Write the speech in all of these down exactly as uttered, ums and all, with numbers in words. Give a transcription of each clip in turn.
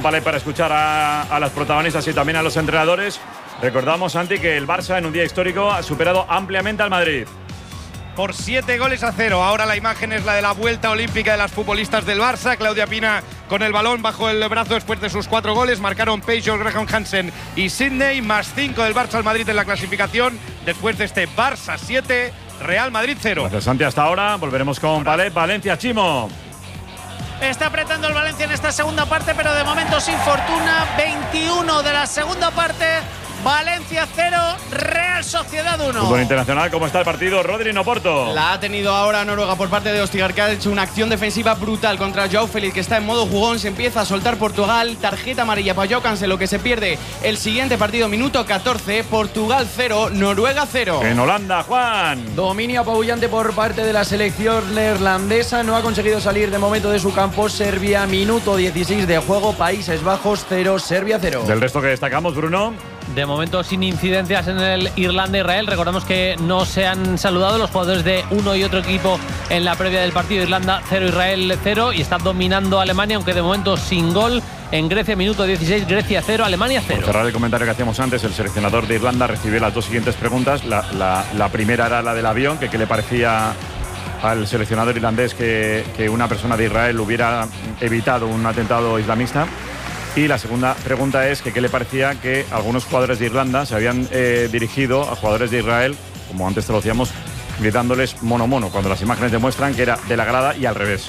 Vale, para escuchar a, a las protagonistas y también a los entrenadores. Recordamos, Santi, que el Barça en un día histórico ha superado ampliamente al Madrid. Por siete goles a cero. Ahora la imagen es la de la vuelta olímpica de las futbolistas del Barça. Claudia Pina con el balón bajo el brazo después de sus cuatro goles. Marcaron Peugeot, Graham Hansen y Sidney. Más cinco del Barça al Madrid en la clasificación. Después de este Barça siete, Real Madrid cero. Gracias, Santi. Hasta ahora. Volveremos con Palet. Valencia, Chimo. Está apretando el Valencia en esta segunda parte, pero de momento sin fortuna. veintiuno de la segunda parte. Valencia cero, Real Sociedad uno. Fútbol internacional, ¿cómo está el partido? Rodri Noporto. La ha tenido ahora Noruega por parte de Ostigar, que ha hecho una acción defensiva brutal contra Joao Félix, que está en modo jugón. Se empieza a soltar Portugal. Tarjeta amarilla para Joao Cancelo, que se pierde el siguiente partido, minuto catorce. Portugal cero, Noruega cero. En Holanda, Juan. Dominio apabullante por parte de la selección neerlandesa. No ha conseguido salir de momento de su campo. Serbia, minuto dieciséis de juego. Países Bajos cero, Serbia cero. Del resto que destacamos, Bruno. De momento sin incidencias en el Irlanda-Israel. Recordamos que no se han saludado los jugadores de uno y otro equipo en la previa del partido. Irlanda cero, Israel cero, y está dominando Alemania, aunque de momento sin gol. En Grecia, minuto dieciséis, Grecia cero, Alemania cero. Por cerrar el comentario que hacíamos antes, el seleccionador de Irlanda recibió las dos siguientes preguntas. La, la, la primera era la del avión, que qué le parecía al seleccionador irlandés que, que una persona de Israel hubiera evitado un atentado islamista. Y la segunda pregunta es que qué le parecía que algunos jugadores de Irlanda se habían eh, dirigido a jugadores de Israel, como antes te lo decíamos, gritándoles mono mono, cuando las imágenes demuestran que era de la grada y al revés.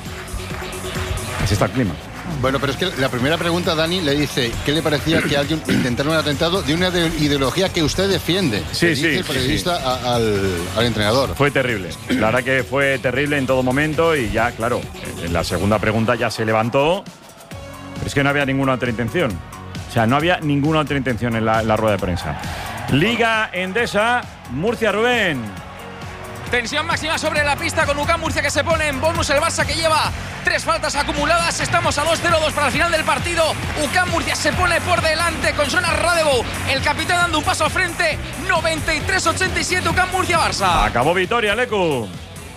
Así está el clima. Bueno, pero es que la primera pregunta, Dani, le dice ¿qué le parecía que alguien intentara un atentado de una de ideología que usted defiende? Sí, le sí, dice el periodista sí, sí. A, al, al entrenador. Fue terrible. La verdad que fue terrible en todo momento y ya, claro, en la segunda pregunta ya se levantó. Pero es que no había ninguna otra intención. O sea, no había ninguna otra intención en la, en la rueda de prensa. Liga Endesa, Murcia, Rubén. Tensión máxima sobre la pista con U C A M Murcia, que se pone en bonus. El Barça, que lleva tres faltas acumuladas. Estamos a dos cero dos para el final del partido. U C A M Murcia se pone por delante con Jonas Radebo, el capitán, dando un paso al frente. noventa y tres ochenta y siete U C A M Murcia Barça. Acabó victoria, Lecu.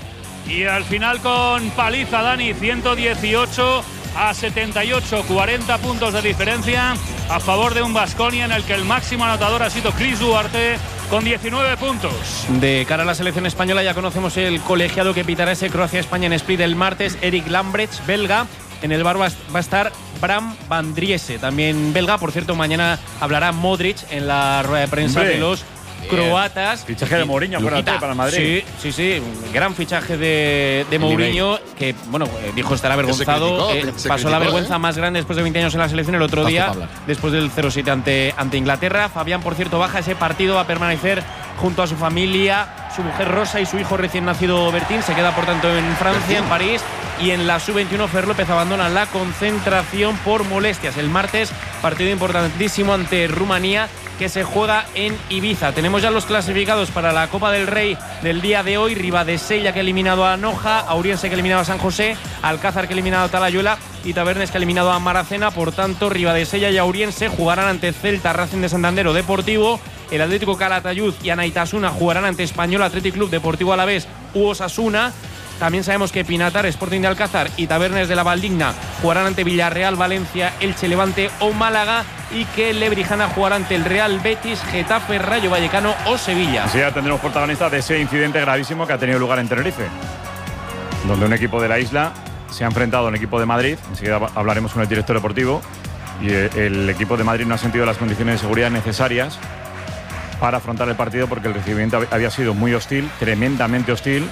Y al final con paliza, Dani, ciento dieciocho a setenta y ocho, cuarenta puntos de diferencia a favor de un Baskonia en el que el máximo anotador ha sido Chris Duarte con diecinueve puntos. De cara a la selección española ya conocemos el colegiado que pitará ese Croacia-España en Split el martes, Eric Lambrecht, belga. En el bar va a estar Bram Van Driese, también belga. Por cierto, mañana hablará Modric en la rueda de prensa Hombre. de los croatas. Fichaje de Mourinho para, para Madrid. Sí, sí, sí. Un gran fichaje de, de Mourinho, que, bueno, dijo estar avergonzado. criticó, eh, pasó criticó, la vergüenza ¿eh? más grande después de veinte años en la selección el otro Paso día, Pablo. después del cero siete ante, ante Inglaterra. Fabián, por cierto, baja ese partido, va a permanecer junto a su familia, su mujer Rosa y su hijo recién nacido Bertín. Se queda, por tanto, en Francia, Bertín. En París. Y en la sub veintiuno, Fer López abandona la concentración por molestias. El martes, partido importantísimo ante Rumanía, que se juega en Ibiza. Tenemos ya los clasificados para la Copa del Rey del día de hoy. Ribadesella, que ha eliminado a Noja, Auriense, que ha eliminado a San José, Alcázar, que ha eliminado a Talayuela, y Tabernes, que ha eliminado a Maracena. Por tanto, Ribadesella y Auriense jugarán ante Celta, Racing de Santander o Deportivo. El Atlético Calatayud y Anaitasuna jugarán ante Español, Athletic Club, Deportivo Alavés u Osasuna. También sabemos que Pinatar, Sporting de Alcázar y Tabernes de la Valdigna jugarán ante Villarreal, Valencia, Elche, Levante o Málaga, y que Lebrijana jugará ante el Real Betis, Getafe, Rayo Vallecano o Sevilla. Sí, ya tendremos protagonistas de ese incidente gravísimo que ha tenido lugar en Tenerife, donde un equipo de la isla se ha enfrentado a un equipo de Madrid. Enseguida hablaremos con el director deportivo. Y el equipo de Madrid no ha sentido las condiciones de seguridad necesarias para afrontar el partido, porque el recibimiento había sido muy hostil, tremendamente hostil.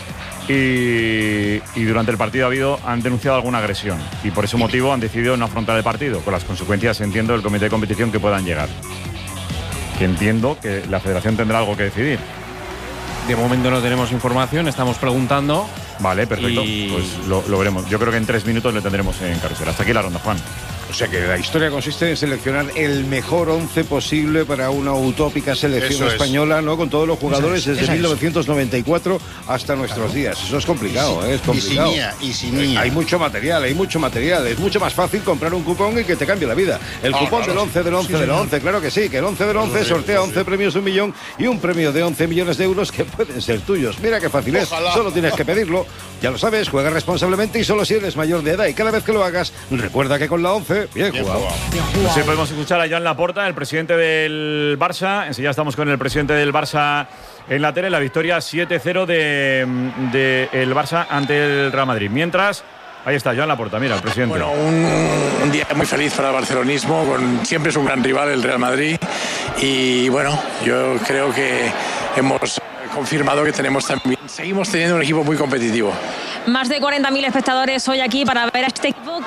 Y, y durante el partido ha habido, han denunciado alguna agresión y por ese motivo han decidido no afrontar el partido, con las consecuencias, entiendo, del comité de competición que puedan llegar. Que entiendo que la federación tendrá algo que decidir. De momento no tenemos información, estamos preguntando. Vale, perfecto, y... pues lo, lo veremos. Yo creo que en tres minutos le tendremos en carretera. Hasta aquí la ronda, Juan. O sea que la historia consiste en seleccionar el mejor once posible para una utópica selección española, ¿no? Con todos los jugadores eso es, desde eso mil novecientos noventa y cuatro hasta nuestros claro. días. Eso es complicado, y si, ¿eh? Es complicado. Y sin I A, y sin I A. Hay mucho material, hay mucho material. Es mucho más fácil comprar un cupón y que te cambie la vida. El Ah, cupón claro, del once del once sí, del señor. once, claro que sí, que el once del once sortea once premios de un millón y un premio de once millones de euros que pueden ser tuyos. Mira qué fácil es, Ojalá. solo tienes que pedirlo. Ya lo sabes, juega responsablemente y solo si eres mayor de edad. Y cada vez que lo hagas, recuerda que con la once once, bien, bien jugado. jugado. Bien jugado. Sí, podemos escuchar a Joan Laporta, el presidente del Barça. Enseguida estamos con el presidente del Barça en la tele. La victoria siete cero de, de el Barça ante el Real Madrid. Mientras, ahí está Joan Laporta, mira, el presidente. Bueno, un, un día muy feliz para el barcelonismo. Con, siempre es un gran rival el Real Madrid. Y bueno, yo creo que hemos confirmado que tenemos también, seguimos teniendo un equipo muy competitivo. Más de cuarenta mil espectadores hoy aquí para ver a este equipo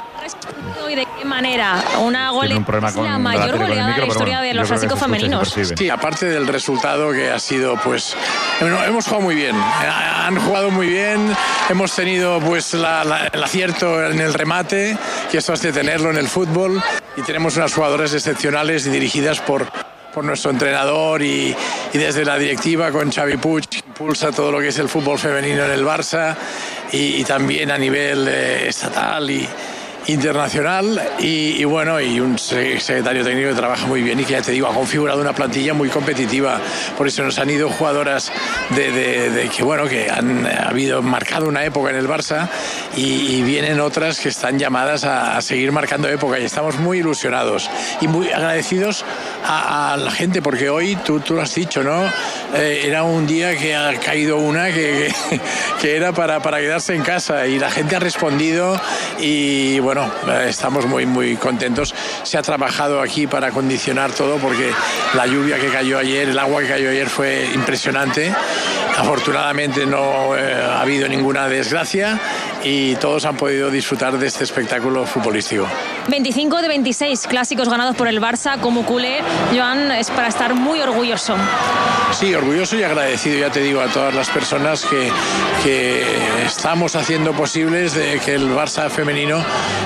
y de qué manera. Una goleada, la mayor goleada de la historia de los clásicos femeninos. Sí, aparte del resultado que ha sido, pues, bueno, hemos jugado muy bien. Han jugado muy bien. Hemos tenido, pues, la, la, el acierto en el remate, que eso hace tenerlo en el fútbol. Y tenemos unas jugadoras excepcionales y dirigidas por por nuestro entrenador y, y desde la directiva con Xavi Puig, que impulsa todo lo que es el fútbol femenino en el Barça y, y también a nivel eh, estatal y internacional y, y bueno, y un secretario técnico que trabaja muy bien y que ya te digo, ha configurado una plantilla muy competitiva. Por eso nos han ido jugadoras de, de, de que bueno, que han habido marcado una época en el Barça y, y vienen otras que están llamadas a, a seguir marcando época y estamos muy ilusionados y muy agradecidos a, a la gente porque hoy, tú, tú lo has dicho, ¿no? Eh, era un día que ha caído una que, que, que era para, para quedarse en casa y la gente ha respondido y bueno, estamos muy muy contentos. Se ha trabajado aquí para acondicionar todo porque la lluvia que cayó ayer, el agua que cayó ayer fue impresionante. Afortunadamente no eh, ha habido ninguna desgracia y todos han podido disfrutar de este espectáculo futbolístico. veinticinco de veintiséis clásicos ganados por el Barça. Como culé, Joan, es para estar muy orgulloso. Sí, orgulloso y agradecido, ya te digo, a todas las personas que, que estamos haciendo posibles de que el Barça femenino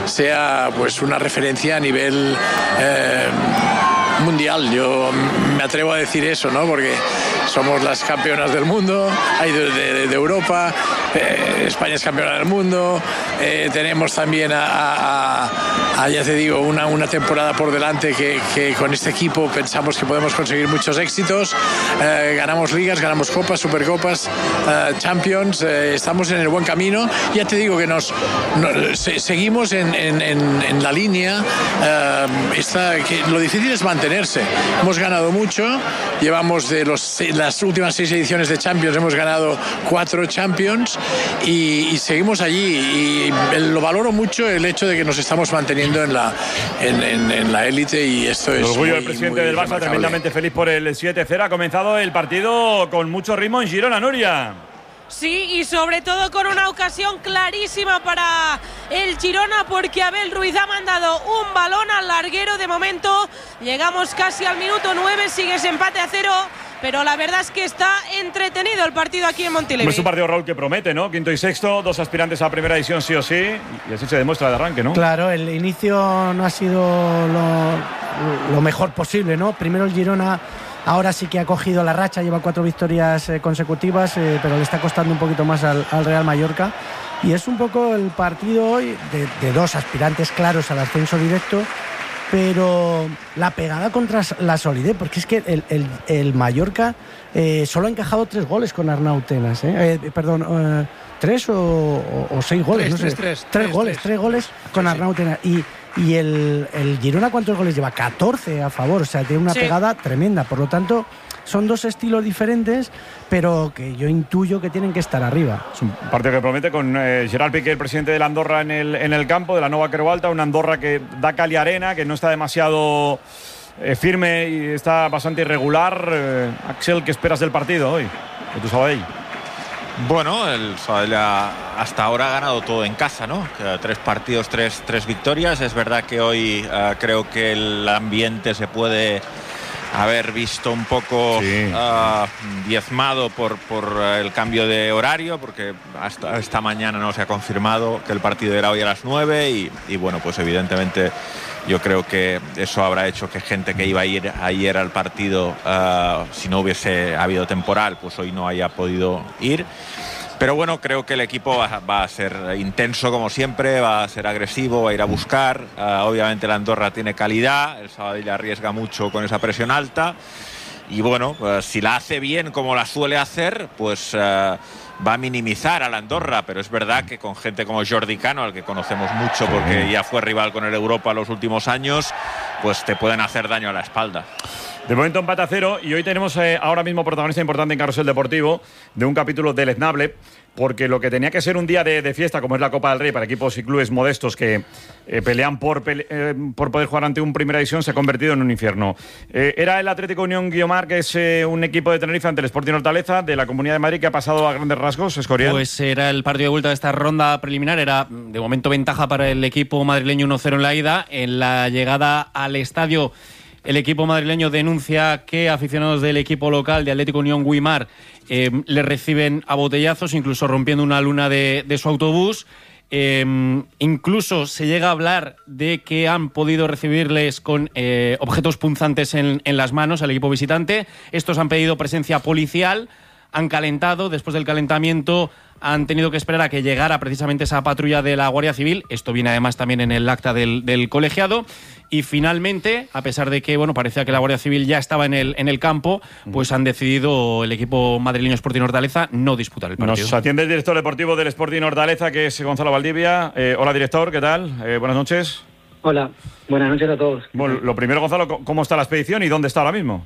sea pues una referencia a nivel eh, mundial. Yo me atrevo a decir eso, ¿no? Porque somos las campeonas del mundo, hay de, de, de Europa, eh, España es campeona del mundo, eh, tenemos también a, a, a, ya te digo, una, una temporada por delante que, que con este equipo pensamos que podemos conseguir muchos éxitos, eh, ganamos ligas, ganamos copas, supercopas, eh, Champions, eh, estamos en el buen camino, ya te digo que nos, nos se, seguimos en, en, en, en la línea, eh, esta, que lo difícil es mantenerse, hemos ganado mucho, llevamos de los las últimas seis ediciones de Champions hemos ganado cuatro Champions y, y seguimos allí y lo valoro mucho el hecho de que nos estamos manteniendo en la en, en, en la élite y esto el es orgullo muy, del presidente muy del Barça, remarcable. tremendamente feliz por el siete cero. Ha comenzado el partido con mucho ritmo en Girona, Nuria. Sí, y sobre todo con una ocasión clarísima para el Girona porque Abel Ruiz ha mandado un balón al larguero. De momento llegamos casi al minuto nueve, sigue ese empate a cero, pero la verdad es que está entretenido el partido aquí en Montilivi. Es un partido, Raúl, que promete, ¿no? Quinto y sexto, dos aspirantes a primera división sí o sí, y así se demuestra de arranque, ¿no? Claro, el inicio no ha sido lo, lo mejor posible, ¿no? Primero el Girona. Ahora sí que ha cogido la racha, lleva cuatro victorias eh, consecutivas, eh, pero le está costando un poquito más al, al Real Mallorca. Y es un poco el partido hoy de, de dos aspirantes claros al ascenso directo, pero la pegada contra la solidez, porque es que el, el, el Mallorca eh, solo ha encajado tres goles con Arnau Tenas, ¿eh? Eh, perdón, eh, tres o, o, o seis goles, tres, no tres, sé. tres, tres, tres goles, tres. tres goles con sí, Arnau Tenas. Y Y el, el Girona, ¿cuántos goles lleva? catorce a favor, o sea, tiene una sí. pegada tremenda. Por lo tanto, son dos estilos diferentes, pero que yo intuyo que tienen que estar arriba. Es un partido que promete con eh, Gerard Piqué, el presidente de la Andorra, en el, en el campo, de la Nova Creu Alta, una Andorra que da cali arena, que no está demasiado eh, firme y está bastante irregular. Eh, Axel, ¿qué esperas del partido hoy, de tu Sabadell? Bueno, el Sabadell hasta ahora ha ganado todo en casa, ¿no? Tres partidos, tres, tres victorias. Es verdad que hoy uh, creo que el ambiente se puede haber visto un poco sí. uh, diezmado por, por el cambio de horario, porque hasta esta mañana no se ha confirmado que el partido era hoy a las nueve y, y bueno, pues evidentemente yo creo que eso habrá hecho que gente que iba a ir ayer al partido, uh, si no hubiese habido temporal, pues hoy no haya podido ir. Pero bueno, creo que el equipo va, va a ser intenso como siempre, va a ser agresivo, va a ir a buscar. Uh, obviamente la Andorra tiene calidad, el Sabadell arriesga mucho con esa presión alta. Y bueno, pues si la hace bien como la suele hacer, pues uh, va a minimizar a la Andorra, pero es verdad que con gente como Jordi Cano, al que conocemos mucho porque ya fue rival con el Europa los últimos años, pues te pueden hacer daño a la espalda. De momento empate a cero y hoy tenemos eh, ahora mismo protagonista importante en Carrusel Deportivo de un capítulo deleznable, porque lo que tenía que ser un día de, de fiesta, como es la Copa del Rey, para equipos y clubes modestos que eh, pelean por, pele eh, por poder jugar ante un Primera División, se ha convertido en un infierno. Eh, era el Atlético Unión Guiomar, que es eh, un equipo de Tenerife ante el Sporting Hortaleza de la Comunidad de Madrid, que ha pasado a grandes rasgos, Escorial. Pues era el partido de vuelta de esta ronda preliminar, era de momento ventaja para el equipo madrileño uno cero en la ida. En la llegada al estadio, el equipo madrileño denuncia que aficionados del equipo local de Atlético Unión Guimar eh, le reciben a botellazos, incluso rompiendo una luna de, de su autobús. Eh, incluso se llega a hablar de que han podido recibirles con eh, objetos punzantes en, en las manos al equipo visitante. Estos han pedido presencia policial, han calentado, después del calentamiento han tenido que esperar a que llegara precisamente esa patrulla de la Guardia Civil. Esto viene además también en el acta del, del colegiado. Y finalmente, a pesar de que bueno, parecía que la Guardia Civil ya estaba en el, en el campo, pues han decidido el equipo madrileño Sporting Hortaleza no disputar el partido. Nos atiende el director deportivo del Sporting Hortaleza, que es Gonzalo Valdivia. Eh, hola, director, ¿qué tal? Eh, buenas noches. Hola, buenas noches a todos. Bueno, lo primero, Gonzalo, ¿cómo está la expedición y dónde está ahora mismo?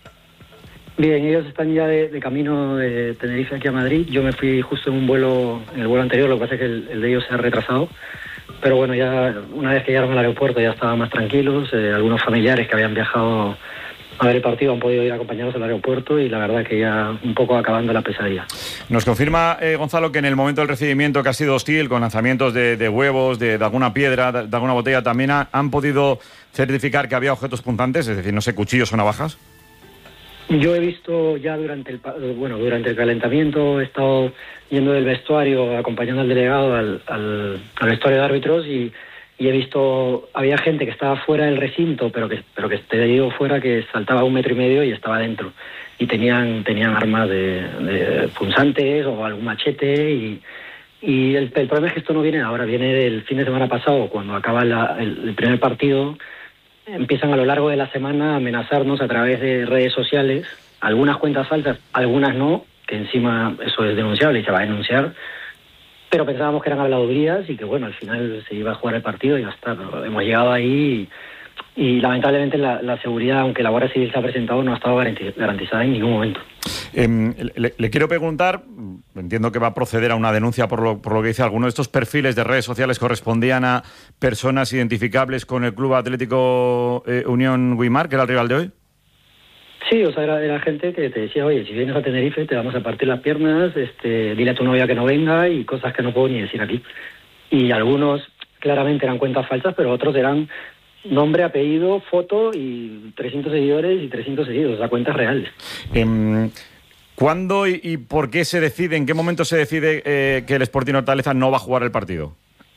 Bien, ellos están ya de, de camino de Tenerife aquí a Madrid. Yo me fui justo en un vuelo, en el vuelo anterior, lo que pasa es que el, el de ellos se ha retrasado. Pero bueno, ya una vez que llegaron al aeropuerto ya estaban más tranquilos. Eh, algunos familiares que habían viajado a ver el partido han podido ir acompañados al aeropuerto y la verdad que ya un poco acabando la pesadilla. Nos confirma, eh, Gonzalo, que en el momento del recibimiento, que ha sido hostil, con lanzamientos de, de huevos, de, de alguna piedra, de, de alguna botella, también ha, han podido certificar que había objetos punzantes, es decir, no sé, cuchillos o navajas. Yo he visto ya durante el bueno durante el calentamiento, he estado yendo del vestuario acompañando al delegado al, al, al vestuario de árbitros y, y he visto, había gente que estaba fuera del recinto, pero que pero que te digo fuera, que saltaba un metro y medio y estaba dentro. Y tenían tenían armas de, de punzantes o algún machete y, y el, el problema es que esto no viene ahora, viene del fin de semana pasado, cuando acaba la, el, el primer partido. Empiezan a lo largo de la semana a amenazarnos a través de redes sociales, algunas cuentas falsas, algunas no, que encima eso es denunciable y se va a denunciar, pero pensábamos que eran habladurías y que bueno, al final se iba a jugar el partido y ya está, pero hemos llegado ahí y, y lamentablemente la, la seguridad, aunque la Guardia Civil se ha presentado, no ha estado garantizada en ningún momento. Eh, le, le quiero preguntar, entiendo que va a proceder a una denuncia por lo, por lo que dice, ¿alguno de estos perfiles de redes sociales correspondían a personas identificables con el Club Atlético eh, Unión Guimar, que era el rival de hoy? Sí, o sea, era, era gente que te decía, oye, si vienes a Tenerife te vamos a partir las piernas, este, dile a tu novia que no venga y cosas que no puedo ni decir aquí. Y algunos claramente eran cuentas falsas, pero otros eran nombre, apellido, foto y trescientos seguidores y trescientos seguidos, o sea, cuentas reales. Eh, ¿Cuándo y, y por qué se decide, en qué momento se decide eh, que el Sporting Hortaleza no va a jugar el partido?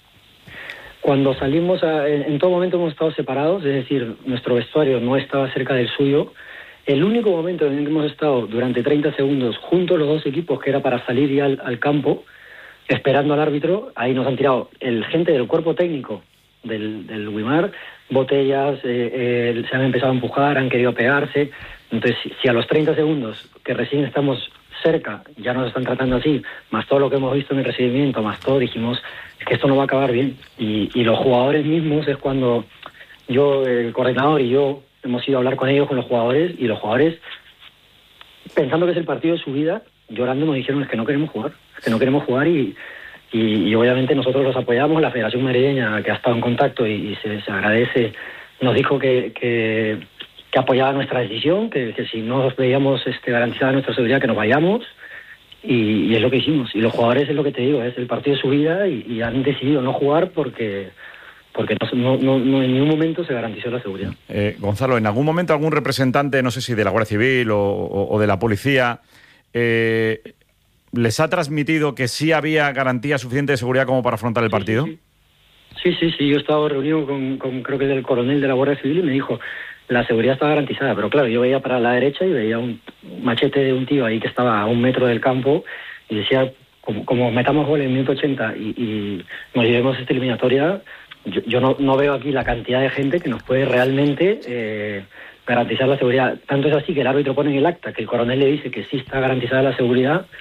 Cuando salimos, a, en, en todo momento hemos estado separados, es decir, nuestro vestuario no estaba cerca del suyo. El único momento en el que hemos estado durante treinta segundos juntos los dos equipos, que era para salir ya al, al campo, esperando al árbitro, ahí nos han tirado el gente del cuerpo técnico del, del Guimar, botellas, eh, eh, se han empezado a empujar, han querido pegarse. Entonces, si, si a los treinta segundos que recién estamos cerca ya nos están tratando así, más todo lo que hemos visto en el recibimiento, más todo, dijimos, es que esto no va a acabar bien. Y, y los jugadores mismos, es cuando yo, el coordinador y yo hemos ido a hablar con ellos, con los jugadores, y los jugadores, pensando que es el partido de su vida, llorando nos dijeron, es que no queremos jugar, es que no queremos jugar y... Y, y obviamente nosotros los apoyamos, la Federación Madrileña, que ha estado en contacto y, y se, se agradece, nos dijo que, que, que apoyaba nuestra decisión, que, que si no veíamos este, garantizada nuestra seguridad, que nos vayamos, y, y es lo que hicimos. Y los jugadores, es lo que te digo, es el partido de su vida y, y han decidido no jugar porque, porque no, no, no en ningún momento se garantizó la seguridad. Eh, Gonzalo, ¿en algún momento algún representante, no sé si de la Guardia Civil o, o, o de la Policía, eh, les ha transmitido que sí había garantía suficiente de seguridad como para afrontar el partido? Sí, sí, sí, sí, sí. Yo he estado reunido con, con creo que el coronel de la Guardia Civil y me dijo, la seguridad estaba garantizada, pero claro, yo veía para la derecha y veía un machete de un tío ahí que estaba a un metro del campo y decía, como, como metamos gol en el minuto ochenta y, y nos llevemos esta eliminatoria, yo, yo no, no veo aquí la cantidad de gente que nos puede realmente eh, garantizar la seguridad. Tanto es así que el árbitro pone en el acta que el coronel le dice que sí está garantizada la seguridad,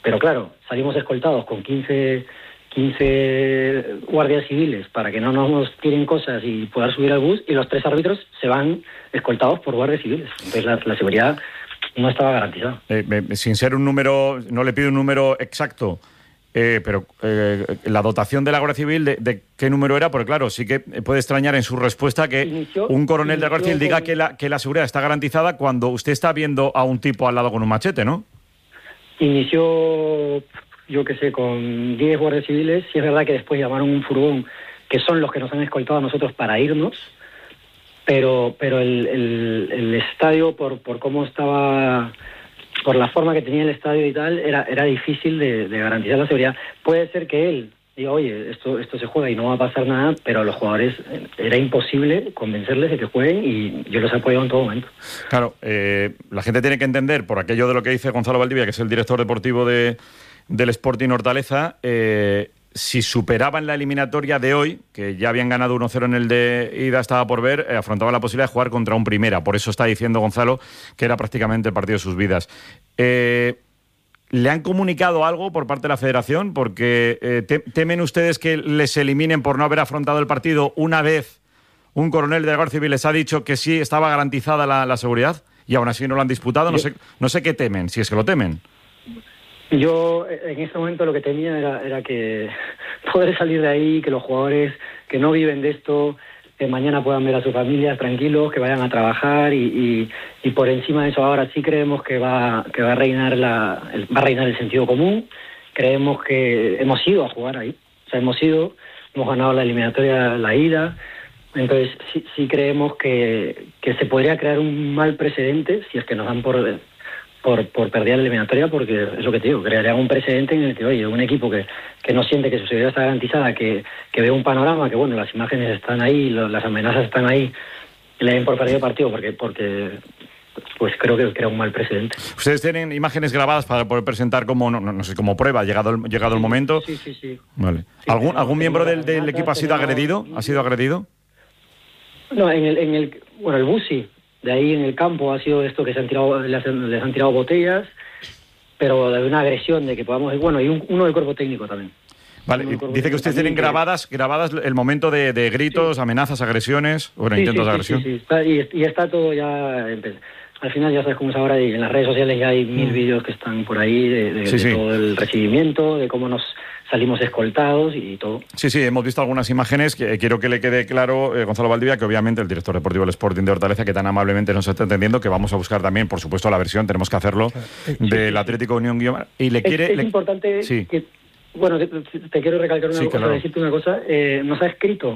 Pero claro, salimos escoltados con quince, quince guardias civiles para que no nos tiren cosas y poder subir al bus, y los tres árbitros se van escoltados por guardias civiles. Entonces la, la seguridad no estaba garantizada. Eh, eh, sin ser un número, no le pido un número exacto, eh, pero eh, la dotación de la Guardia Civil, de, de qué número era? Porque claro, sí que puede extrañar en su respuesta que inició, un coronel de la Guardia Civil diga con... que, la, que la seguridad está garantizada cuando usted está viendo a un tipo al lado con un machete, ¿no? Inició, yo qué sé, con diez guardias civiles. Sí es verdad que después llamaron un furgón, que son los que nos han escoltado a nosotros para irnos, pero pero el, el, el estadio, por, por cómo estaba, por la forma que tenía el estadio y tal, era, era difícil de, de garantizar la seguridad. Puede ser que él diga, oye, esto, esto se juega y no va a pasar nada, pero a los jugadores era imposible convencerles de que jueguen, y yo los he apoyado en todo momento. Claro, eh, la gente tiene que entender, por aquello de lo que dice Gonzalo Valdivia, que es el director deportivo de, del Sporting Hortaleza, eh, si superaban la eliminatoria de hoy, que ya habían ganado uno cero en el de ida, estaba por ver, eh, afrontaban la posibilidad de jugar contra un Primera. Por eso está diciendo Gonzalo que era prácticamente el partido de sus vidas. Eh... ¿Le han comunicado algo por parte de la Federación? Porque eh, te, ¿temen ustedes que les eliminen por no haber afrontado el partido una vez un coronel de la Guardia Civil les ha dicho que sí estaba garantizada la, la seguridad y aún así no lo han disputado? No sé, no sé qué temen, si es que lo temen. Yo en ese momento lo que temía era, era que poder salir de ahí, que los jugadores que no viven de esto, que mañana puedan ver a sus familias tranquilos, que vayan a trabajar, y, y, y por encima de eso ahora sí creemos que va que va a reinar la el, va a reinar el sentido común. Creemos que hemos ido a jugar ahí, o sea, hemos ido, hemos ganado la eliminatoria, la ida. Entonces sí, sí creemos que, que se podría crear un mal precedente si es que nos dan por por, por perder la eliminatoria, porque es lo que te digo, crearía un precedente en el que, oye, un equipo que, que no siente que su seguridad está garantizada, que, que ve un panorama, que bueno, las imágenes están ahí, lo, las amenazas están ahí, y le den por perdido el partido, porque, porque pues creo que crea un mal precedente. ¿Ustedes tienen imágenes grabadas para poder presentar como, no, no sé, como prueba, llegado el, llegado el momento? Sí, sí, sí. Vale. Sí, ¿Algún, tenemos, ¿algún miembro del, del amenazas, equipo ha sido tenemos... agredido? ¿Ha sido agredido? No, en el, en el bueno, el bus sí. De ahí en el campo ha sido esto que se han tirado, les han, les han tirado botellas, pero de una agresión de que podamos... Bueno, y un, uno del cuerpo técnico también. Vale, dice que ustedes tienen grabadas grabadas el momento de, de gritos, sí, amenazas, agresiones, bueno, sí, intentos sí, de agresión. Sí, sí, sí. Está, y, y está todo ya... Al final ya sabes cómo es ahora, y en las redes sociales ya hay mil mm. vídeos que están por ahí de, de, sí, de sí. todo el recibimiento, de cómo nos salimos escoltados y todo. Sí, sí, hemos visto algunas imágenes que quiero que le quede claro, eh, Gonzalo Valdivia, que obviamente el director deportivo del Sporting de Hortaleza, que tan amablemente nos está entendiendo, que vamos a buscar también, por supuesto, la versión, tenemos que hacerlo, sí, del sí, Atlético Unión Guiomar. Y le es, quiere... Es le... importante sí. que... Bueno, te, te quiero recalcar una sí, cosa, claro. decirte una cosa. Eh, nos ha escrito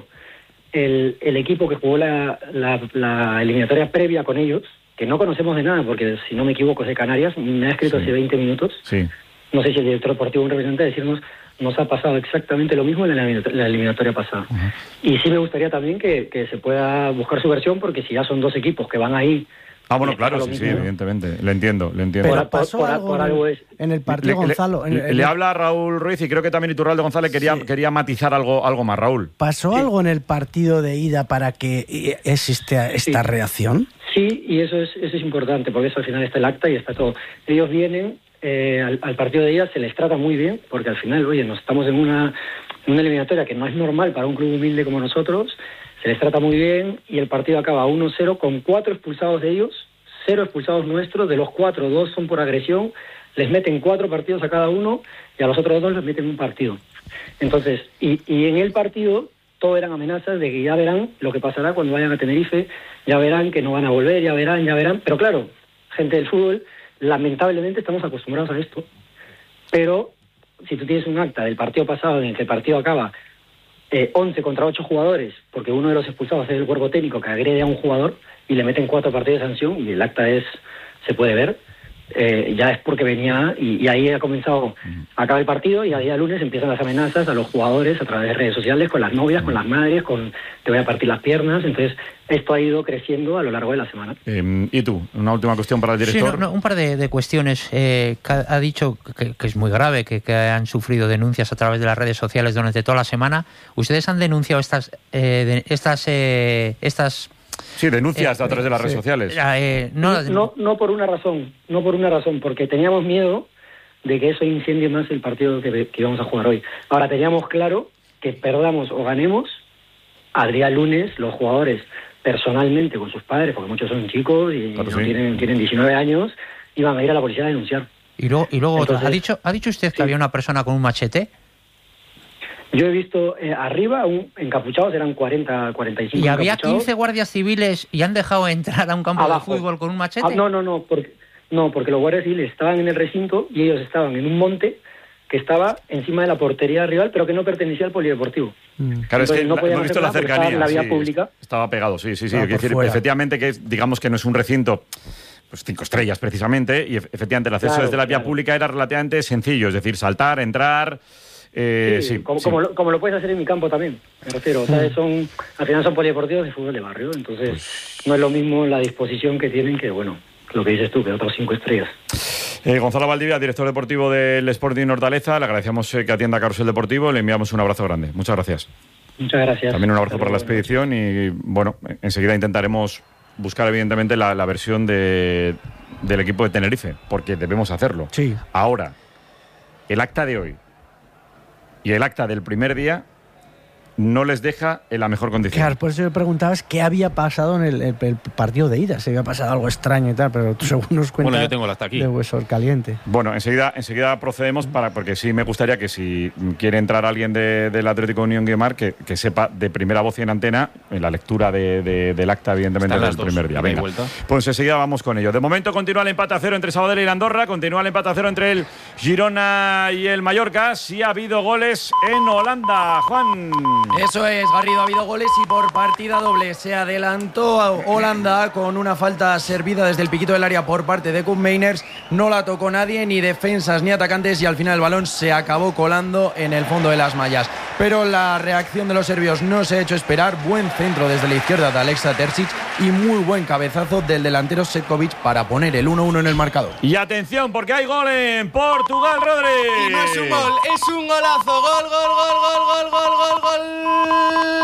el, el equipo que jugó la, la, la eliminatoria previa con ellos, que no conocemos de nada, porque si no me equivoco es de Canarias, me ha escrito sí. hace veinte minutos. Sí. No sé si el director deportivo, un representante, decirnos, nos ha pasado exactamente lo mismo en la eliminatoria, la eliminatoria pasada. Uh-huh. Y sí me gustaría también que, que se pueda buscar su versión, porque si ya son dos equipos que van ahí... Ah, bueno, claro, sí, mismo, sí, evidentemente. Le entiendo, le entiendo. Pero pasó por, algo, por algo es... en el partido, le, Gonzalo. Le, en, en le habla Raúl Ruiz, y creo que también Iturralde González quería, sí. quería matizar algo, algo más, Raúl. ¿Pasó sí. algo en el partido de ida para que exista esta sí. reacción? Sí, y eso es, eso es importante, porque eso al final está el acta y está todo. Ellos vienen eh, al, al partido de ida, se les trata muy bien, porque al final, oye, nos estamos en una, en una eliminatoria que no es normal para un club humilde como nosotros, se les trata muy bien, y el partido acaba uno cero con cuatro expulsados de ellos, cero expulsados nuestros, de los cuatro, dos son por agresión, les meten cuatro partidos a cada uno, y a los otros dos les meten un partido. Entonces, y, y en el partido todo eran amenazas de que ya verán lo que pasará cuando vayan a Tenerife, ya verán que no van a volver, ya verán, ya verán. Pero claro, gente del fútbol, lamentablemente estamos acostumbrados a esto. Pero si tú tienes un acta del partido pasado en el que el partido acaba eh, once contra ocho jugadores, porque uno de los expulsados es el cuerpo técnico que agrede a un jugador y le meten cuatro partidos de sanción, y el acta es se puede ver, Eh, ya es porque venía, y, y ahí ha comenzado, acaba el partido y a día lunes empiezan las amenazas a los jugadores a través de redes sociales, con las novias, con las madres, con te voy a partir las piernas. Entonces esto ha ido creciendo a lo largo de la semana. Eh, ¿Y tú? Una última cuestión para el director. Sí, no, no, un par de, de cuestiones. Eh, ha dicho que, que es muy grave, que, que han sufrido denuncias a través de las redes sociales durante toda la semana. ¿Ustedes han denunciado estas eh, de, estas eh, estas Sí, denuncias eh, a través de las redes sí. sociales. Eh, no, no, no por una razón, no por una razón, porque teníamos miedo de que eso incendie más el partido que, que íbamos a jugar hoy. Ahora, teníamos claro que perdamos o ganemos, al día lunes los jugadores personalmente con sus padres, porque muchos son chicos y claro, no sí. tienen, tienen diecinueve años, iban a ir a la policía a denunciar. Y luego, y luego Entonces, ¿ha dicho ha dicho usted que sí. había una persona con un machete? Yo he visto eh, arriba un, encapuchados, eran cuarenta, cuarenta y cinco. ¿Y había quince guardias civiles y han dejado entrar a un campo Abajo. de fútbol con un machete? Ah, no, no, no, porque, no, porque los guardias civiles estaban en el recinto y ellos estaban en un monte que estaba encima de la portería rival, pero que no pertenecía al polideportivo. Mm. Claro, Entonces, es que no hemos visto la cercanía. En la vía sí, pública. Estaba pegado, sí, sí, sí. Decir, efectivamente, que es, digamos que no es un recinto, pues cinco estrellas precisamente, y efectivamente el acceso claro, desde la vía claro. pública era relativamente sencillo, es decir, saltar, entrar. Eh, sí, sí, como, sí. Como, lo, como lo puedes hacer en mi campo también, me refiero. O sea, son, al final son polideportivos de fútbol de barrio, entonces pues... no es lo mismo la disposición que tienen que, bueno, lo que dices tú, que otros cinco estrellas. Eh, Gonzalo Valdivia, director deportivo del Sporting Hortaleza, le agradecemos eh, que atienda a Carrusel Deportivo, le enviamos un abrazo grande. Muchas gracias. Muchas gracias. También un abrazo para la expedición y, bueno, enseguida intentaremos buscar, evidentemente, la, la versión de, del equipo de Tenerife, porque debemos hacerlo. Sí. Ahora, el acta de hoy y el acta del primer día no les deja en la mejor condición. Claro, por eso me preguntabas qué había pasado en el, el, el partido de ida. Se había pasado algo extraño y tal, pero tú según nos cuentas bueno, yo tengo el acta aquí. De hueso caliente. Bueno, enseguida, enseguida procedemos para, porque sí me gustaría que si quiere entrar alguien de, del Atlético Unión Guimar, que, que sepa de primera voz y en antena en la lectura de, de, del acta, evidentemente, del primer día. Venga, pues enseguida vamos con ello. De momento continúa el empate a cero entre Sabadell y la Andorra, continúa el empate a cero entre el Girona y el Mallorca. Sí ha habido goles en Holanda, Juan. Eso es, Garrido, ha habido goles y por partida doble se adelantó a Holanda con una falta servida desde el piquito del área por parte de Koopmeiners. No la tocó nadie, ni defensas ni atacantes, y al final el balón se acabó colando en el fondo de las mallas. Pero la reacción de los serbios no se ha hecho esperar. Buen centro desde la izquierda de Alexa Terzic y muy buen cabezazo del delantero Setkovic para poner el uno uno en el marcador. Y atención, porque hay gol en Portugal, Rodri. Y no es un gol, es un golazo. Gol, gol, gol, gol, gol, gol, gol, gol.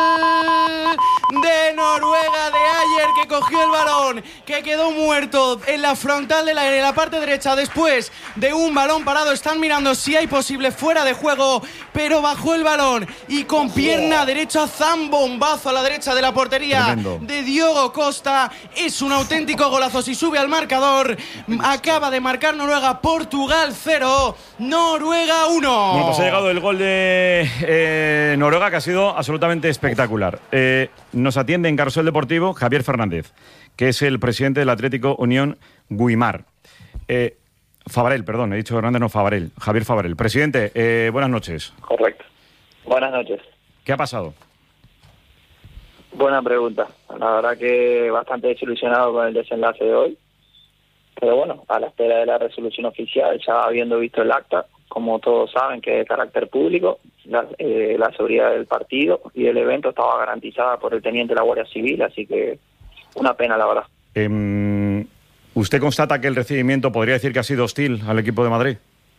De Noruega, de Ayer, que cogió el balón, que quedó muerto en la frontal de la, de la parte derecha después de un balón parado. Están mirando si hay posible fuera de juego, pero bajó el balón y con pierna derecha, zambombazo a la derecha de la portería. Tremendo. De Diogo Costa. Es un auténtico golazo. Si sube al marcador, acaba de marcar Noruega. Portugal cero, Noruega uno. Bueno, pues ha llegado el gol de eh, Noruega, que ha sido absolutamente espectacular. Eh, nos atiende en Carrusel Deportivo Javier Fernández, que es el presidente del Atlético Unión Guimar. Eh, Favarel, perdón, he dicho Hernández, no Favarel. Javier Favarel. Presidente, eh, buenas noches. Correcto. Buenas noches. ¿Qué ha pasado? Buena pregunta. La verdad que bastante desilusionado con el desenlace de hoy. Pero bueno, a la espera de la resolución oficial, ya habiendo visto el acta, como todos saben que es de carácter público, la, eh, la seguridad del partido y del evento estaba garantizada por el teniente de la Guardia Civil, así que una pena, la verdad. Eh, ¿Usted constata que el recibimiento podría decir que ha sido hostil al equipo de Madrid?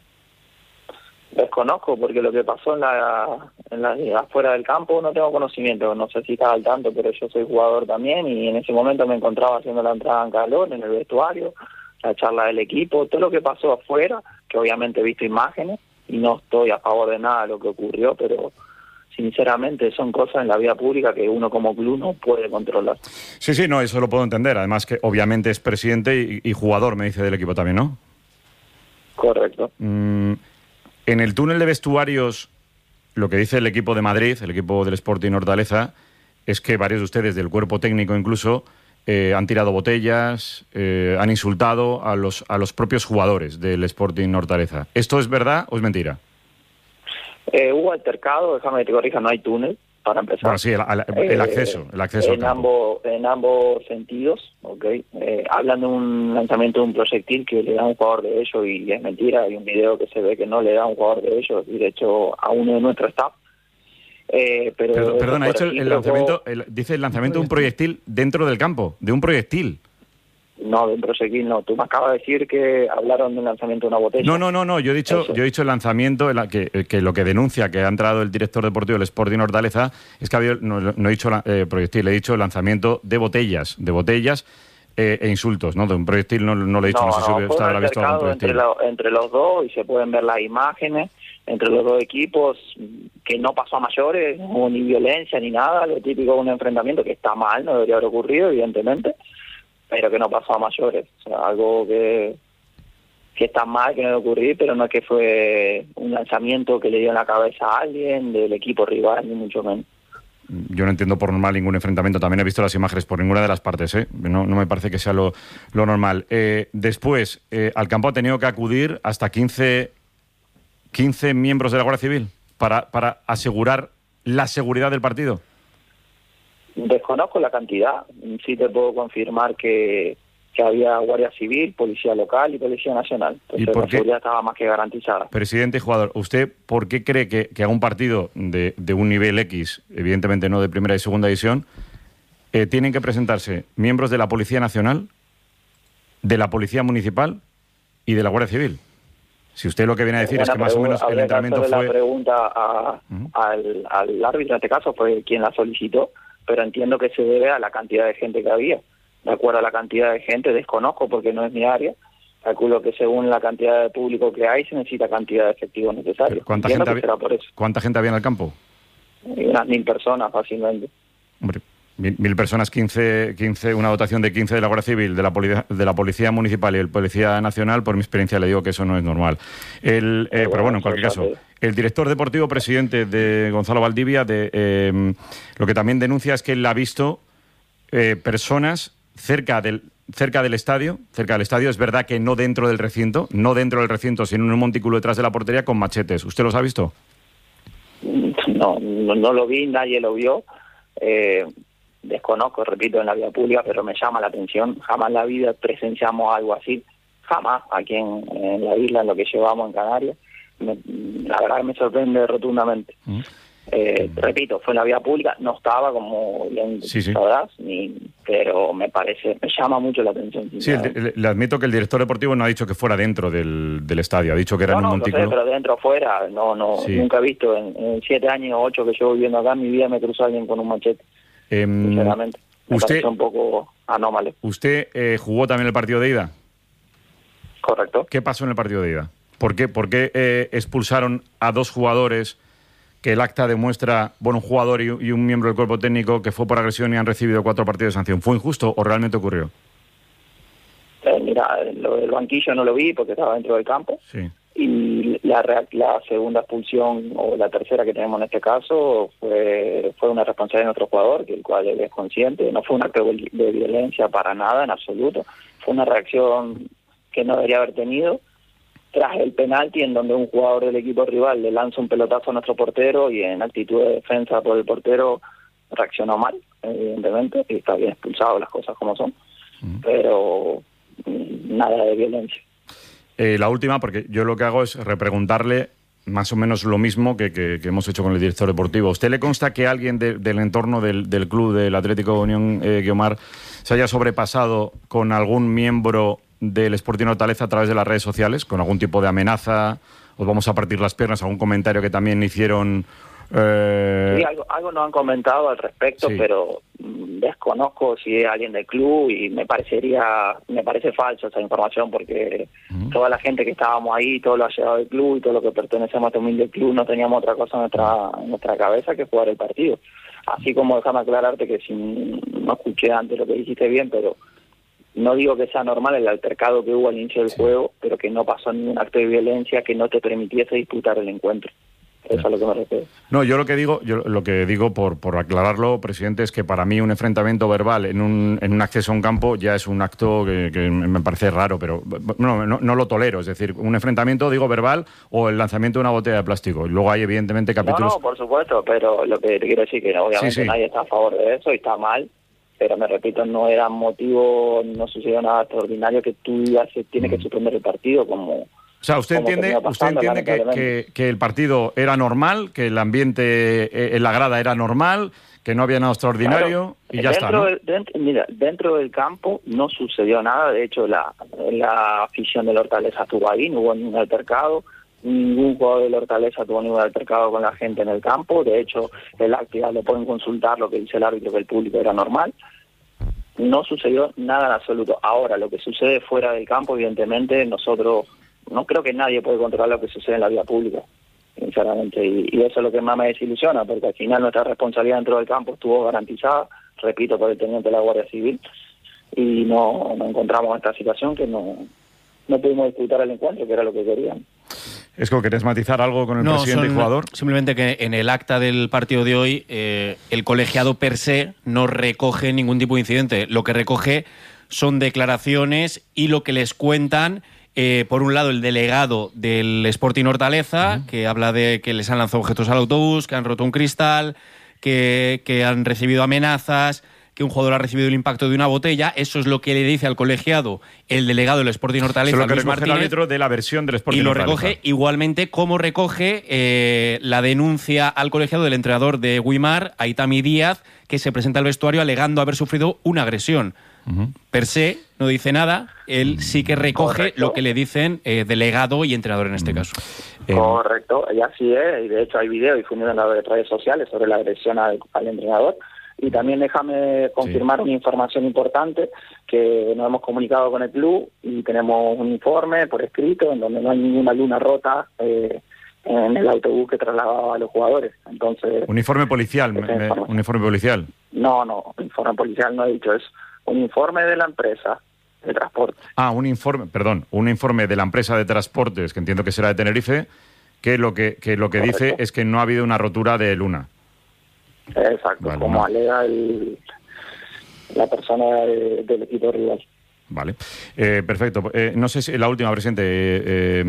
Desconozco, porque lo que pasó en la, en la afuera del campo no tengo conocimiento. No sé si estaba al tanto, pero yo soy jugador también y en ese momento me encontraba haciendo la entrada en calor, en el vestuario, la charla del equipo, todo lo que pasó afuera, que obviamente he visto imágenes y no estoy a favor de nada de lo que ocurrió, pero sinceramente son cosas en la vida pública que uno como club no puede controlar. Sí, sí, no, eso lo puedo entender. Además que obviamente es presidente y, y jugador, me dice, del equipo también, ¿no? Correcto. Mm, en el túnel de vestuarios, lo que dice el equipo de Madrid, el equipo del Sporting Hortaleza, es que varios de ustedes, del cuerpo técnico incluso, Eh, han tirado botellas, eh, han insultado a los, a los propios jugadores del Sporting Hortaleza. ¿Esto es verdad o es mentira? Eh, hubo altercado, déjame que te corrija, no hay túnel, para empezar. Bueno, sí, el, el, el acceso, el acceso en, ambos, en ambos sentidos, ¿ok? Eh, hablan de un lanzamiento de un proyectil que le da a un jugador de ellos y es mentira. Hay un video que se ve que no le da a un jugador de ellos y de hecho a uno de nuestro staff. Eh, pero Perdón, perdón ha dicho el lanzamiento, el, dice el lanzamiento de un proyectil dentro del campo, de un proyectil. No, de un proyectil no. Tú me acabas de decir que hablaron de un lanzamiento de una botella. No, no, no, no. Yo he dicho, yo he dicho el lanzamiento, el, que, que lo que denuncia que ha entrado el director deportivo del Sporting Hortaleza es que había, no, no he dicho eh, proyectil, he dicho lanzamiento de botellas, de botellas eh, e insultos, ¿no? De un proyectil no, no lo he dicho, no, no sé si no, usted habrá visto algún proyectil. Entre, lo, entre los dos, y se pueden ver las imágenes entre los dos equipos, que no pasó a mayores, no hubo ni violencia ni nada, lo típico de un enfrentamiento que está mal, no debería haber ocurrido, evidentemente, pero que no pasó a mayores. O sea, algo que, que está mal, que no debe ocurrir, pero no es que fue un lanzamiento que le dio en la cabeza a alguien del equipo rival, ni mucho menos. Yo no entiendo por normal ningún enfrentamiento. También he visto las imágenes por ninguna de las partes, ¿eh? No, no me parece que sea lo, lo normal. Eh, después, eh, al campo ha tenido que acudir hasta quince, quince miembros de la Guardia Civil para, para asegurar la seguridad del partido. Desconozco la cantidad. Sí te puedo confirmar que, que había Guardia Civil, Policía Local y Policía Nacional. Entonces, ¿Y por la qué? seguridad estaba más que garantizada. Presidente y jugador, ¿usted por qué cree que, que a un partido de, de un nivel X, evidentemente no de primera y segunda división, eh, tienen que presentarse miembros de la Policía Nacional, de la Policía Municipal y de la Guardia Civil? Si usted lo que viene a decir es que más o menos el entrenamiento fue... La pregunta a, uh-huh. al, al árbitro, en este caso fue quien la solicitó, pero entiendo que se debe a la cantidad de gente que había. De acuerdo a la cantidad de gente, desconozco porque no es mi área, calculo que según la cantidad de público que hay se necesita cantidad de efectivos necesarios. ¿Cuánta gente, había, por eso. ¿Cuánta gente había en el campo? Unas mil personas fácilmente. Hombre, mil, mil personas, quince, quince, una dotación de quince de la Guardia Civil, de la, poli, de la Policía Municipal y el Policía Nacional, por mi experiencia le digo que eso no es normal. El, eh, pero bueno, en cualquier caso, el director deportivo, presidente de Gonzalo Valdivia, de, eh, lo que también denuncia es que él ha visto eh, personas cerca del cerca del estadio, cerca del estadio, es verdad que no dentro del recinto, no dentro del recinto, sino en un montículo detrás de la portería con machetes. ¿Usted los ha visto? No, no, no lo vi, nadie lo vio. Eh, desconozco, repito, en la vía pública, pero me llama la atención. Jamás en la vida presenciamos algo así, jamás aquí en, en la isla, en lo que llevamos en Canarias. Me, la verdad que me sorprende rotundamente. Mm. Eh, repito, fue en la vía pública, no estaba, como bien sí, sí. sabrás, ni, pero me parece, me llama mucho la atención. Sí, le, le admito que el director deportivo no ha dicho que fuera dentro del, del estadio, ha dicho que era no, en un no, montículo. No sé, pero dentro o fuera, no, no, sí. Nunca he visto, en, en siete años o ocho que llevo viviendo acá, en mi vida me cruzó alguien con un machete, eh, sinceramente. Me usted, parece un poco anómalo. ¿Usted eh, jugó también el partido de ida? Correcto. ¿Qué pasó en el partido de ida? ¿Por qué, por qué eh, expulsaron a dos jugadores que el acta demuestra, bueno, un jugador y, y un miembro del cuerpo técnico que fue por agresión y han recibido cuatro partidos de sanción? ¿Fue injusto o realmente ocurrió? Eh, mira, lo del banquillo no lo vi porque estaba dentro del campo. Sí. Y la, la segunda expulsión, o la tercera que tenemos en este caso, fue fue una responsabilidad de nuestro jugador, que el cual él es consciente. No fue un acto de, de violencia para nada, en absoluto. Fue una reacción que no debería haber tenido. Tras el penalti, en donde un jugador del equipo rival le lanza un pelotazo a nuestro portero y en actitud de defensa por el portero reaccionó mal, evidentemente, y está bien expulsado, las cosas como son, uh-huh. pero nada de violencia. Eh, la última, porque yo lo que hago es repreguntarle más o menos lo mismo que, que, que hemos hecho con el director deportivo. ¿A usted le consta que alguien de, del entorno del, del club del Atlético Unión eh, Guiomar se haya sobrepasado con algún miembro del Sporting Hortaleza a través de las redes sociales, con algún tipo de amenaza, os vamos a partir las piernas, algún comentario que también hicieron? Eh... Sí, algo, algo nos han comentado al respecto, sí. Pero mmm, desconozco si es alguien del club y me parecería, me parece falso esa información porque uh-huh. toda la gente que estábamos ahí, todo lo ha llegado del club y todo lo que pertenecemos a este humilde club, no teníamos otra cosa en nuestra, en nuestra cabeza que jugar el partido. Así como déjame aclararte que si no escuché antes lo que dijiste bien, pero no digo que sea normal el altercado que hubo al inicio del sí. juego, pero que no pasó ningún acto de violencia que no te permitiese disputar el encuentro. Eso es a lo que me refiero. No, yo lo que digo, yo lo que digo por, por aclararlo, presidente, es que para mí un enfrentamiento verbal en un, en un acceso a un campo ya es un acto que, que me parece raro, pero no, no, no lo tolero. Es decir, un enfrentamiento, digo, verbal o el lanzamiento de una botella de plástico. Y luego hay, evidentemente, capítulos... No, no, por supuesto, pero lo que te quiero decir es que obviamente sí, sí. nadie está a favor de eso y está mal. Pero me repito, no era motivo, no sucedió nada extraordinario que tú digas que tiene que suspender el partido como... O sea, ¿usted entiende, usted entiende que, que, que el partido era normal, que el ambiente en la grada era normal, que no había nada extraordinario, claro, y ya dentro está, ¿no? Del, dentro, mira, dentro del campo no sucedió nada. De hecho, la, la afición del Hortaleza estuvo ahí, no hubo ningún altercado. Ningún jugador del Hortaleza tuvo ningún altercado con la gente en el campo. De hecho, el acto ya lo pueden consultar, lo que dice el árbitro, que el público era normal. no sucedió nada en absoluto. Ahora, lo que sucede fuera del campo, evidentemente, nosotros, no creo que nadie puede controlar lo que sucede en la vida pública, sinceramente, y, y eso es lo que más me desilusiona, porque al final nuestra responsabilidad dentro del campo estuvo garantizada, repito, por el teniente de la Guardia Civil, y no nos encontramos en esta situación que no, no pudimos disputar el encuentro, que era lo que queríamos. Esco, ¿querés matizar algo con el no, presidente son, y jugador? Simplemente que en el acta del partido de hoy eh, el colegiado per se no recoge ningún tipo de incidente. Lo que recoge son declaraciones y lo que les cuentan, eh, por un lado, el delegado del Sporting Hortaleza, uh-huh. que habla de que les han lanzado objetos al autobús, que han roto un cristal, que, que han recibido amenazas, que un jugador ha recibido el impacto de una botella. Eso es lo que le dice al colegiado el delegado del Sporting Hortaleza, Luis Luis Martínez, el árbitro de la versión del Sporting y lo Hortaleza. recoge igualmente como recoge eh, la denuncia al colegiado del entrenador de Guimar, Aitami Díaz, que se presenta al vestuario alegando haber sufrido una agresión. Uh-huh. Per se no dice nada, él sí que recoge Correcto. Lo que le dicen eh, delegado y entrenador en este uh-huh. caso. Correcto, y así es, y de hecho hay videos difundidos en las redes sociales sobre la agresión al, al entrenador. Y también déjame confirmar sí. una información importante, que nos hemos comunicado con el club y tenemos un informe por escrito en donde no hay ninguna luna rota eh, en el autobús que trasladaba a los jugadores. Entonces, un informe policial, me, me, un informe policial. No, no, un informe policial no he dicho eso. Un informe de la empresa de transporte. Ah, un informe, perdón, un informe de la empresa de transportes, que entiendo que será de Tenerife, que lo que, que lo que dice es que no ha habido una rotura de luna. Exacto, vale, como no. alega el, la persona de, del equipo rival. Vale, eh, perfecto. Eh, no sé si la última, presidente, eh, eh,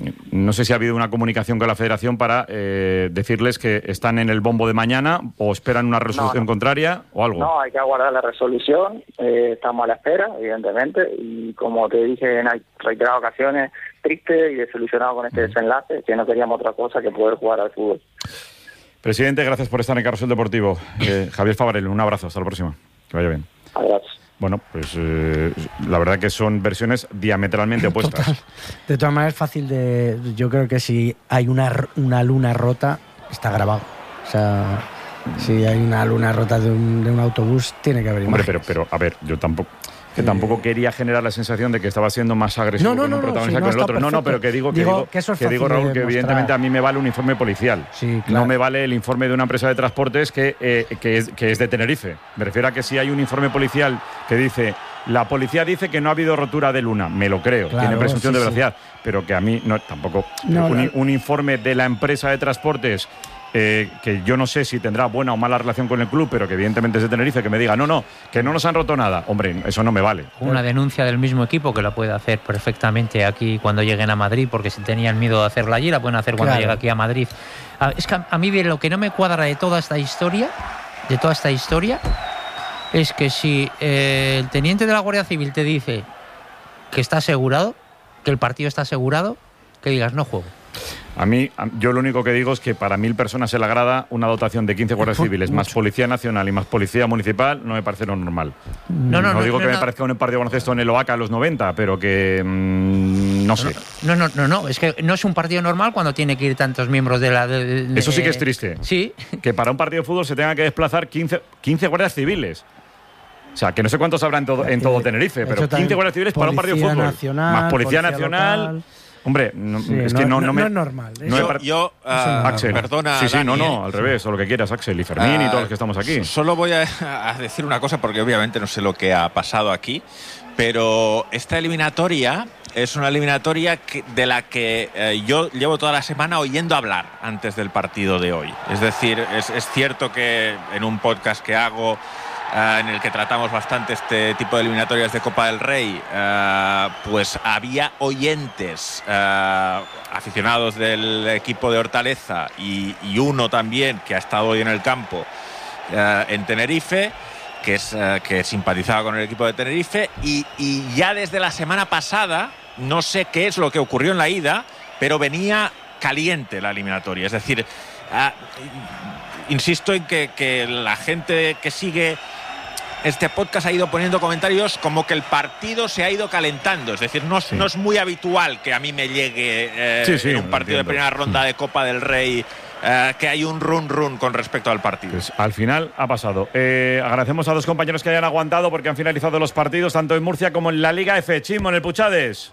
no sé si ha habido una comunicación con la Federación para eh, decirles que están en el bombo de mañana o esperan una resolución no, no. contraria o algo. No, hay que aguardar la resolución. Eh, estamos a la espera, evidentemente, y como te dije en reiteradas ocasiones, triste y desilusionado con este mm. desenlace, que no queríamos otra cosa que poder jugar al fútbol. Presidente, gracias por estar en Carrusel Deportivo. Eh, Javier Favarel, un abrazo, hasta la próxima. Que vaya bien. Gracias. Bueno, pues eh, la verdad que son versiones diametralmente opuestas. Total. De todas maneras, es fácil de... Yo creo que si hay una, una luna rota, está grabado. O sea, si hay una luna rota de un, de un autobús, tiene que haber imágenes. Hombre, pero, pero, a ver, yo tampoco... Que tampoco quería generar la sensación de que estaba siendo más agresivo no, no, con un no, protagonista no, que sí, con el otro. no, No, no, pero que digo, que digo, digo, que, eso es que digo Raúl, que evidentemente a mí me vale un informe policial. Sí, claro. No me vale el informe de una empresa de transportes que, eh, que, es, que es de Tenerife. Me refiero a que si hay un informe policial que dice, la policía dice que no ha habido rotura de luna, me lo creo, claro, tiene presunción sí, de veracidad, sí. pero que a mí no, tampoco. No, un, no. un informe de la empresa de transportes Eh, que yo no sé si tendrá buena o mala relación con el club, pero que evidentemente es de Tenerife, que me diga, no, no, que no nos han roto nada. Hombre, eso no me vale. Una denuncia del mismo equipo que la puede hacer perfectamente aquí cuando lleguen a Madrid, porque si tenían miedo de hacerla allí, la pueden hacer cuando claro. llegue aquí a Madrid. Es que a mí lo que no me cuadra de toda esta historia, de toda esta historia, es que si eh, el teniente de la Guardia Civil te dice que está asegurado, que el partido está asegurado, que digas, no juego. A mí, yo lo único que digo es que para mil personas en la grada una dotación de quince guardias civiles, más Policía Nacional y más Policía Municipal, no me parece lo normal. No, no, no, no digo no, que no, me parezca un partido de baloncesto en el Oaca a los noventa, pero que mmm, no sé. No, no, no, no, es que no es un partido normal cuando tiene que ir tantos miembros de la... De, de, Eso sí que es triste. Sí. Que para un partido de fútbol se tenga que desplazar quince, quince guardias civiles. O sea, que no sé cuántos habrá en todo, en todo Tenerife, pero quince guardias civiles para un partido de fútbol. Nacional, más Policía, Policía Nacional... Local. Hombre, no, sí, es no, que no, no, no, me, no es normal. No yo, par... yo uh, Axel, perdona. Sí, sí, Dani, no, no, eh. al revés, o lo que quieras, Axel y Fermín uh, y todos los que estamos aquí. Solo voy a, a decir una cosa, porque obviamente no sé lo que ha pasado aquí, pero esta eliminatoria es una eliminatoria que, de la que eh, yo llevo toda la semana oyendo hablar antes del partido de hoy. Es decir, es, es cierto que en un podcast que hago, Uh, en el que tratamos bastante este tipo de eliminatorias de Copa del Rey, uh, pues había oyentes uh, aficionados del equipo de Hortaleza y, y uno también que ha estado hoy en el campo uh, en Tenerife, que, es, uh, que simpatizaba con el equipo de Tenerife, y, y ya desde la semana pasada, no sé qué es lo que ocurrió en la ida, pero venía caliente la eliminatoria. Es decir, uh, insisto en que, que la gente que sigue este podcast ha ido poniendo comentarios como que el partido se ha ido calentando. Es decir, no, sí. no es muy habitual que a mí me llegue eh, sí, sí, en un partido de primera ronda de Copa del Rey eh, que hay un run run con respecto al partido. Pues al final ha pasado. Eh, agradecemos a dos compañeros que hayan aguantado porque han finalizado los partidos tanto en Murcia como en la Liga F. Chimo, en el Puchades.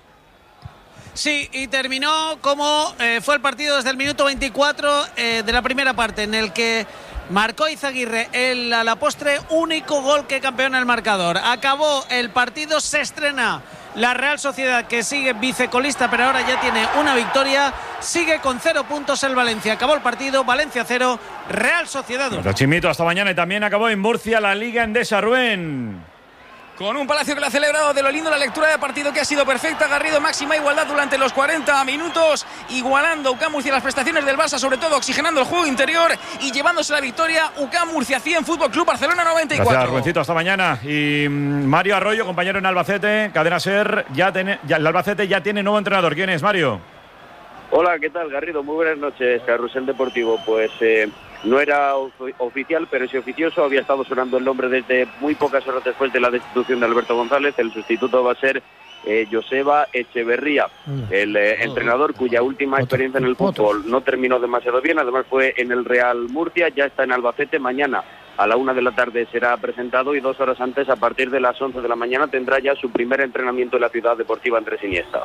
Sí, y terminó como eh, fue el partido desde el minuto veinticuatro eh, de la primera parte, en el que marcó Izaguirre el, a la postre único gol que campeona el marcador. Acabó el partido, se estrena la Real Sociedad, que sigue vicecolista, pero ahora ya tiene una victoria. Sigue con cero puntos el Valencia. Acabó el partido, Valencia cero, Real Sociedad uno. Chimito, hasta mañana. Y también acabó en Murcia la Liga Endesa. Rubén. Con un Palacio que lo ha celebrado de lo lindo, la lectura de partido que ha sido perfecta. Garrido, máxima igualdad durante los cuarenta minutos, igualando U C A M Murcia las prestaciones del Barça, sobre todo oxigenando el juego interior y llevándose la victoria. U C A M Murcia cien, Fútbol Club Barcelona noventa y cuatro. Gracias, Rubéncito, hasta mañana. Y mm, Mario Arroyo, compañero en Albacete, Cadena SER, ya, tiene, ya el Albacete ya tiene nuevo entrenador. ¿Quién es, Mario? Hola, ¿qué tal, Garrido? Muy buenas noches, Carrusel Deportivo. Pues eh, no era of oficial, pero sí oficioso. Había estado sonando el nombre desde muy pocas horas después de la destitución de Alberto González. El sustituto va a ser eh, Joseba Echeverría, el eh, entrenador cuya última experiencia en el fútbol no terminó demasiado bien. Además fue en el Real Murcia, ya está en Albacete. Mañana a la una de la tarde será presentado y dos horas antes, a partir de las once de la mañana, tendrá ya su primer entrenamiento en la ciudad deportiva Andrés Iniesta.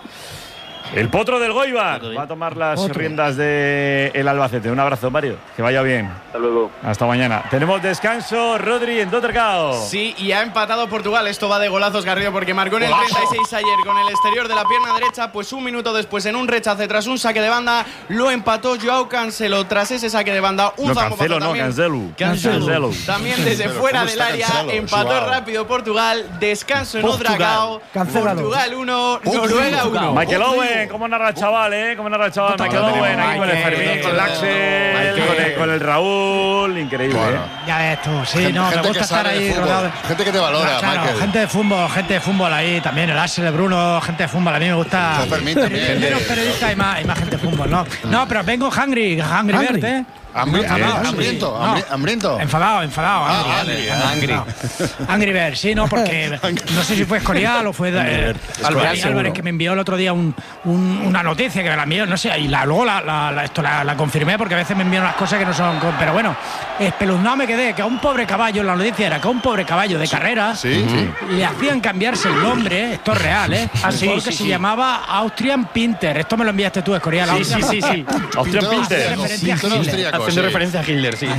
El potro del Goibar va a tomar las Otro. riendas del Albacete. Un abrazo, Mario. Que vaya bien. Hasta luego. Hasta mañana. Tenemos descanso, Rodri, en Dottercao. Sí, y ha empatado Portugal. Esto va de golazos, Garrido, porque marcó en el treinta y seis ayer con el exterior de la pierna derecha. Pues un minuto después, en un rechace tras un saque de banda, lo empató Joao Cancelo. Tras ese saque de banda, un no, zambozazo Cancelo, también. No, Cancelo. Cancelo. Cancelo. También desde fuera del área, Cancelo? empató Joao. rápido Portugal. Descanso en Odragao. Portugal uno, Noruega uno. Michael Owen, ¿cómo narra el chaval? ¿Eh? ¿Cómo narra el chaval? Michael Owen, aquí con el Fermín, con el Axel, con el, con el Raúl, increíble. Bueno. ¿eh? Ya ves tú, sí, gente, no, gente me gusta estar ahí rodeado. Gente que te valora, claro, Michael. Gente de fútbol, gente de fútbol ahí también, el Axel, el Bruno, gente de fútbol, a mí me gusta. Fermín también. Menos periodistas y más, y más gente de fútbol, ¿no? No, pero vengo hungry, hungry, Bert, ¿eh? Hambre, hambre, hambriento, no. hambriento. Enfadado, enfadado. Ah, angry, angry, angry. Angry Bird, sí, no, porque no sé si fue Escorial o fue eh, Álvarez, Álvarez, que me envió el otro día un, un, una noticia que me la envió, no sé, y la, luego la, la, la, esto la, la confirmé porque a veces me envían unas cosas que no son. Pero bueno, espeluznado me quedé que a un pobre caballo, la noticia era que a un pobre caballo de carrera sí, sí. le hacían cambiarse el nombre, esto es real, ¿eh? Así porque sí, se sí. llamaba Austrian Pinter. Esto me lo enviaste tú, Escorial. Sí, sí, sí, sí. Austrian Pinter. Haciendo referencia a Hitler. Sí,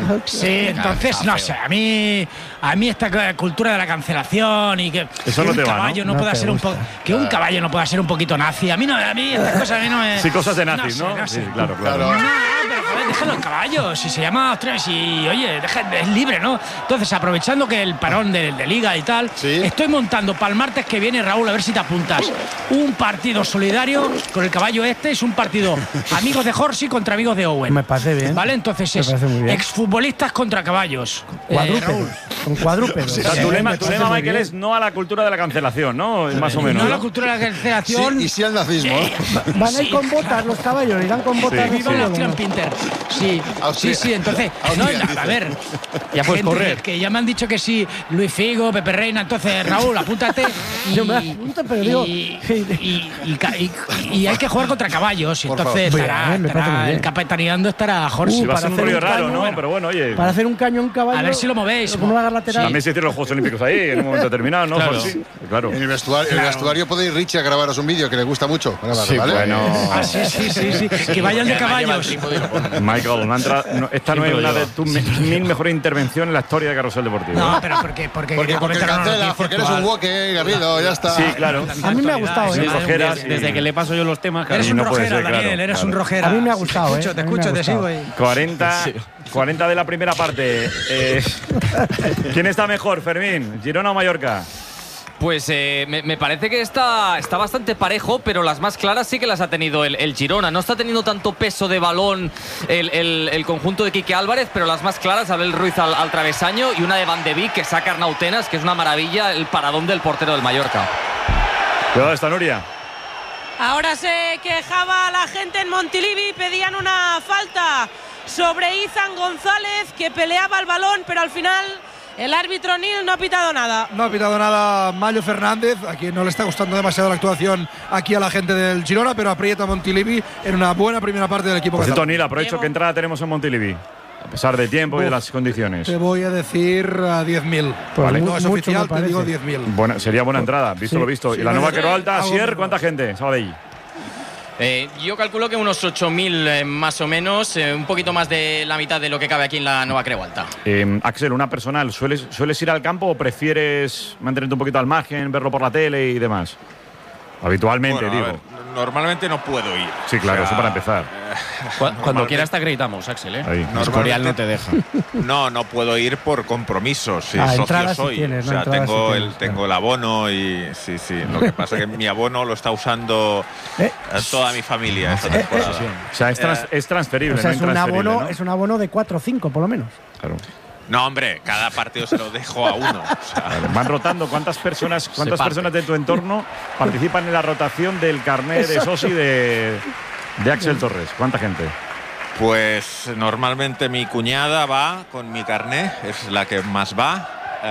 sí, entonces no sé, a mí a mí esta cultura de la cancelación y que, Eso que no un te va, caballo ¿no? no, No pueda ser un poco que un caballo no pueda ser un poquito nazi. A mí no, a mí estas cosas a mí no me Sí, cosas de nazis, no, ¿no? Sé, no sé. Sí, claro, claro. No, pero joder, déjalo el caballo, si se llama Austrias y oye, deja, es libre, ¿no? Entonces, aprovechando que el parón de, de liga y tal, ¿sí? Estoy montando para el martes que viene, Raúl, a ver si te apuntas. Un partido solidario con el caballo este, es un partido amigos de Horsey contra amigos de Owen. Me parece bien. Vale, entonces es exfutbolistas contra caballos. Cuadrúpedos. Eh, con cuadrúpedos. Sí, o sea, tu lema, tu lema Michael, es no a la cultura de la cancelación, ¿no? Más o menos. No a la cultura de la cancelación. Sí, y sí al nazismo. Eh, Van a ir con botas los caballos, irán con botas. Sí, Viva sí. la Austrian Pinter. Sí, sí, sí, entonces. No, a ver. Ya puedes correr. Que, que ya me han dicho que sí, Luis Figo, Pepe Reina. Entonces, Raúl, apúntate. Y, Yo me apunto, pero digo. Y, y, y, y, y hay que jugar contra caballos. Y entonces estará, bien, estará el capitaneando estará Horsey. Uh, va a ser un rollo raro, ¿no? Bueno, pero bueno, oye. Para hacer un cañón caballo. A ver si lo movéis. Como una lateral. También se hicieron los Juegos Olímpicos ahí, en un momento determinado, ¿no? Claro. Sí, claro. En el vestuario, claro. el vestuario puede ir Richie a grabaros un vídeo que le gusta mucho. Grabar, Sí, ¿vale? bueno. Ah, sí, sí, sí, sí. Que vayan de caballos. Michael, no entra, no, esta no es una de tus mil mejores intervenciones en la historia de Carrusel Deportivo. No, pero porque porque, porque, porque cancela, porque eres un woke, Garrido, ya está. Sí, claro. A mí me ha gustado, sí, ¿eh? Rojeras, desde, desde que le paso yo los temas, eres un no puede rojera, ser, Daniel, claro, eres claro. un rojera. A mí me ha gustado, Te escucho, ¿eh? te escucho, te sigo. cuarenta, cuarenta de la primera parte. Eh, ¿Quién está mejor, Fermín? ¿Girona o Mallorca? Pues eh, me, me parece que está, está bastante parejo, pero las más claras sí que las ha tenido el, el Girona. No está teniendo tanto peso de balón el, el, el conjunto de Quique Álvarez, pero las más claras, Abel Ruiz al, al travesaño y una de Van de Beek que saca Arnautenas, que es una maravilla, el paradón del portero del Mallorca. ¿Dónde está Nuria? Ahora se quejaba la gente en Montilivi, pedían una falta sobre Izan González, que peleaba el balón, pero al final El árbitro Nil no ha pitado nada. No ha pitado nada Mayo Fernández, a quien no le está gustando demasiado la actuación aquí a la gente del Girona, pero aprieta Montilivi en una buena primera parte del equipo. Por cierto, Nil, aprovecho que entrada tenemos en Montilivi, a pesar del tiempo Uf, y de las condiciones. Te voy a decir a diez mil. Vale. No es oficial, te digo diez mil. Bueno, sería buena entrada, visto sí, lo visto. Sí, y la nueva Quero Alta, Sier, ¿cuánta gente? Sabadell. Eh, yo calculo que unos ocho mil eh, más o menos, eh, un poquito más de la mitad de lo que cabe aquí en la nueva Creu Alta. Eh, Axel, una personal, ¿sueles, ¿sueles ir al campo o prefieres mantenerte un poquito al margen, verlo por la tele y demás? Habitualmente, bueno, digo. Ver, normalmente no puedo ir. Sí, claro, o sea, eso para empezar. Cuando, cuando quieras te acreditamos, Axel, ¿eh? Ahí. Escorial no te deja. No, no puedo ir por compromisos. Sí, ah, socio soy. Si tienes, o sea, no, tengo, si el, tienes, tengo el abono y sí, sí. Lo que pasa es que mi abono lo está usando ¿Eh? toda mi familia esta eh, temporada. eh, o sea, es, trans, es transferible, o sea, no es un abono, ¿no? es un abono de cuatro o cinco, por lo menos. Claro. No, hombre, cada partido se lo dejo a uno. O sea, vale, van rotando. ¿Cuántas personas cuántas personas de tu entorno participan en la rotación del carnet de soci de, de Axel Torres? ¿Cuánta gente? Pues normalmente mi cuñada va con mi carnet, es la que más va.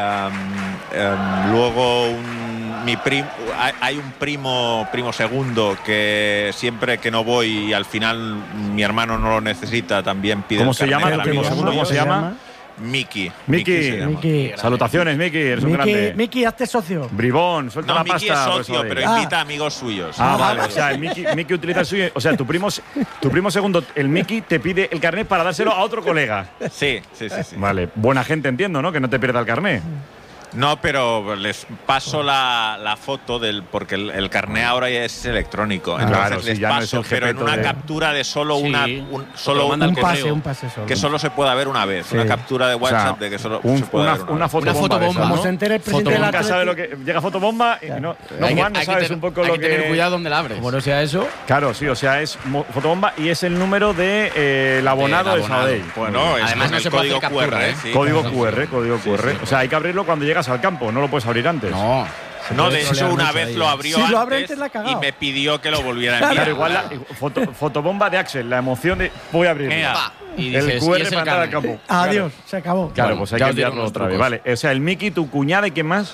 Um, um, luego un, mi prim, hay, hay un primo, primo segundo que siempre que no voy y al final mi hermano no lo necesita, también pide ¿Cómo el se llama el primo segundo? ¿Cómo se llama? Miki. Miki. Miki. Salutaciones, Miki. Eres un Miki, grande. Miki, hazte socio. Bribón, suelta No, la Miki pasta. es socio, pues, pero ah. invita a amigos suyos. Ah, vale. O sea, el Miki, Miki utiliza el suyo. O sea, tu primo, tu primo segundo, el Miki, te pide el carnet para dárselo a otro colega. Sí, sí, sí, sí. Vale. Buena gente, entiendo, ¿no? Que no te pierda el carnet. No, pero les paso la, la foto del porque el, el carné ahora ya es electrónico. Ah, entonces claro, sí, les ya no es paso, el pero en jepeto una de- captura de solo Sí, una un, solo lo mandan Un al pase, correo. un pase solo. que solo se puede ver una vez. Sí. Una captura de O sea, WhatsApp de que solo un- se puede una, ver una, una vez. foto Una bomba. fotobomba, de esas, Como ¿no? se entere el presidente Foto del nunca sabe lo Atleti. que llega fotobomba y no, no hay que, Juan, no hay que sabes ten- un poco hay lo que tener que cuidado donde la abres. Como no sea eso. Claro, sí, o sea, es mo- fotobomba y es el número de eh, el abonado El de abonado. Sabadell. Bueno, es Además con no el se puede código hacer Q R, captura, ¿eh? ¿eh? Sí. Código Q R, código Q R. O sea, hay que abrirlo cuando llegas al campo, no lo puedes abrir antes. No. No, de trolear hecho una mucho vez ahí, lo ¿eh? abrió Si antes, lo abre antes, la ha cagado. y me pidió que lo volviera a enviar. Claro, igual la foto- fotobomba de Axel, la emoción de voy a abrirlo. Mira, Pa. Y el dices, Q y R es el para entrar al carnet. campo. Adiós, se acabó. Claro, Bueno, pues hay ya que os diré enviarlo unos otra vez. trucos. Vale, o sea, el Miki, tu cuñada y quién más.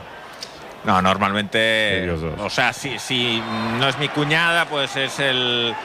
No, normalmente, Ellos dos. o sea, si, si no es mi cuñada, pues es el,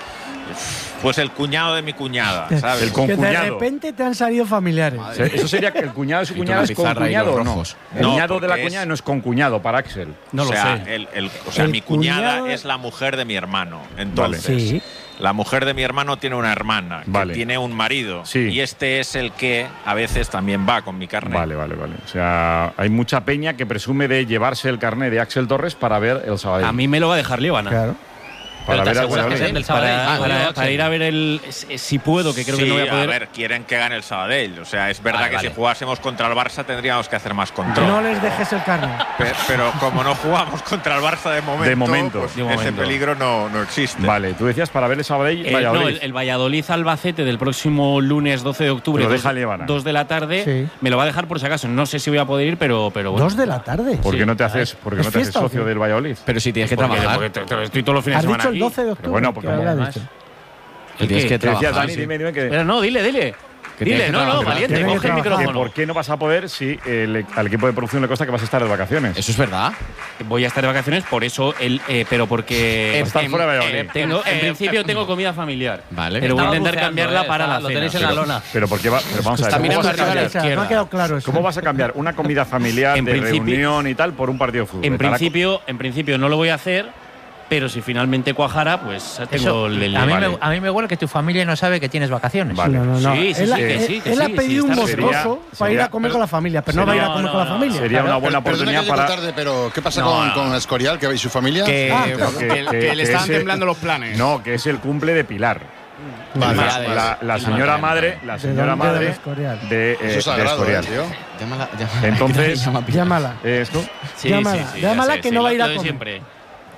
pues el cuñado de mi cuñada, ¿sabes? El Que de concuñado. repente te han salido familiares. O sea, eso sería que el cuñado de su Quito cuñada una es pizarra y concuñado los o no. rojos. El No, cuñado de la porque cuñada es- no es concuñado para Axel. No o lo sea, sé. El, el- o sea, El mi cuñada cuñado- es la mujer de mi hermano. Entonces, Sí. la mujer de mi hermano tiene una hermana, que Vale. tiene un marido. Sí. Y este es el que a veces también va con mi carnet. Vale, vale, vale. O sea, hay mucha peña que presume de llevarse el carnet de Axel Torres para ver el Sabadell. A mí me lo va a dejar Líbana. Claro. para Pero ver te al aseguras que Valladolid. es el Sabadell. Para- Para, para- para ir a ver el. Si puedo, que creo Sí, que no voy a poder. ver, quieren que gane el Sabadell. O sea, es verdad Vale, que vale. si jugásemos contra el Barça tendríamos que hacer más control. No les dejes el carnet. Pe- Pero como no jugamos contra el Barça de momento, De momento. pues De ese momento. peligro no, no existe. Vale, tú decías para ver el Sabadell Eh, Valladolid. no, el, el Valladolid-Albacete del próximo lunes doce de octubre, Te lo dos, deja Líbana. dos de la tarde. Sí. Me lo va a dejar por si acaso. No sé si voy a poder ir, pero, pero bueno. Dos de la tarde. ¿Por qué Sí. no te haces, por qué ¿Es no te haces fiesta o socio qué? del Valladolid? Pero si tienes que Porque- trabajar. porque te- te- estoy todos los fines Has de semana dicho el aquí. doce de octubre. Pero bueno, porque ¿qué habrá además- dicho? Que tienes ¿Qué? que Te decía trabajar. Dani, sí. dime, dime que, Pero no, dile, dile. Que Dile, tienes que no, no, trabajar. valiente, Tienes que coge el trabajar. que micrófono. por qué no vas a poder si el- al equipo de producción le consta que vas a estar de vacaciones. Eso es verdad. Voy a estar de vacaciones, por eso, el, eh, pero porque. Estás en, fuera de Valladolid. eh, tengo, en principio tengo comida familiar. Vale. Pero voy a Estaba intentar buceando, cambiarla eh, para está- la lo cena. tenéis en la Pero- lona. Pero ¿por qué va? Pero vamos a ver. Está ¿Cómo mirando vas a arriba a la cambiar? O sea, no ha quedado claro eso. ¿Cómo vas a cambiar una comida familiar En de principio- reunión y tal por un partido de fútbol? En Estará principio, en principio no lo voy a hacer, pero si finalmente cuajara, pues tengo Eso, el, el- a, mí vale. me, a mí me huele que tu familia no sabe que tienes vacaciones. Vale. No, no, no. Sí, sí, él, sí, ha- que él- sí, que él ha sí, pedido sí, un está- moscoso sería- para ir a sería- comer con la familia, pero no va a ir a sería- comer no, con la no, familia. Sería una Claro. buena Perdona oportunidad que llego para. tarde, pero ¿qué pasa No, con, no. con Escorial que, y su familia? Que, Ah, que- que le estaban ese- temblando los planes. No, que es el cumple de Pilar. Vale. La, Vale. la- la Vale. señora Vale. madre, la ¿De señora dónde? De madre Escorial. de, eh, Eso es de sagrado, Escorial. eh, tío. Llámala, llámala. Entonces, Llama a Pilar. Llámala. ¿esto? Sí, Llámala, sí, sí, llámala ya sé, que sí, no va a lo- ir a lo de comer. siempre.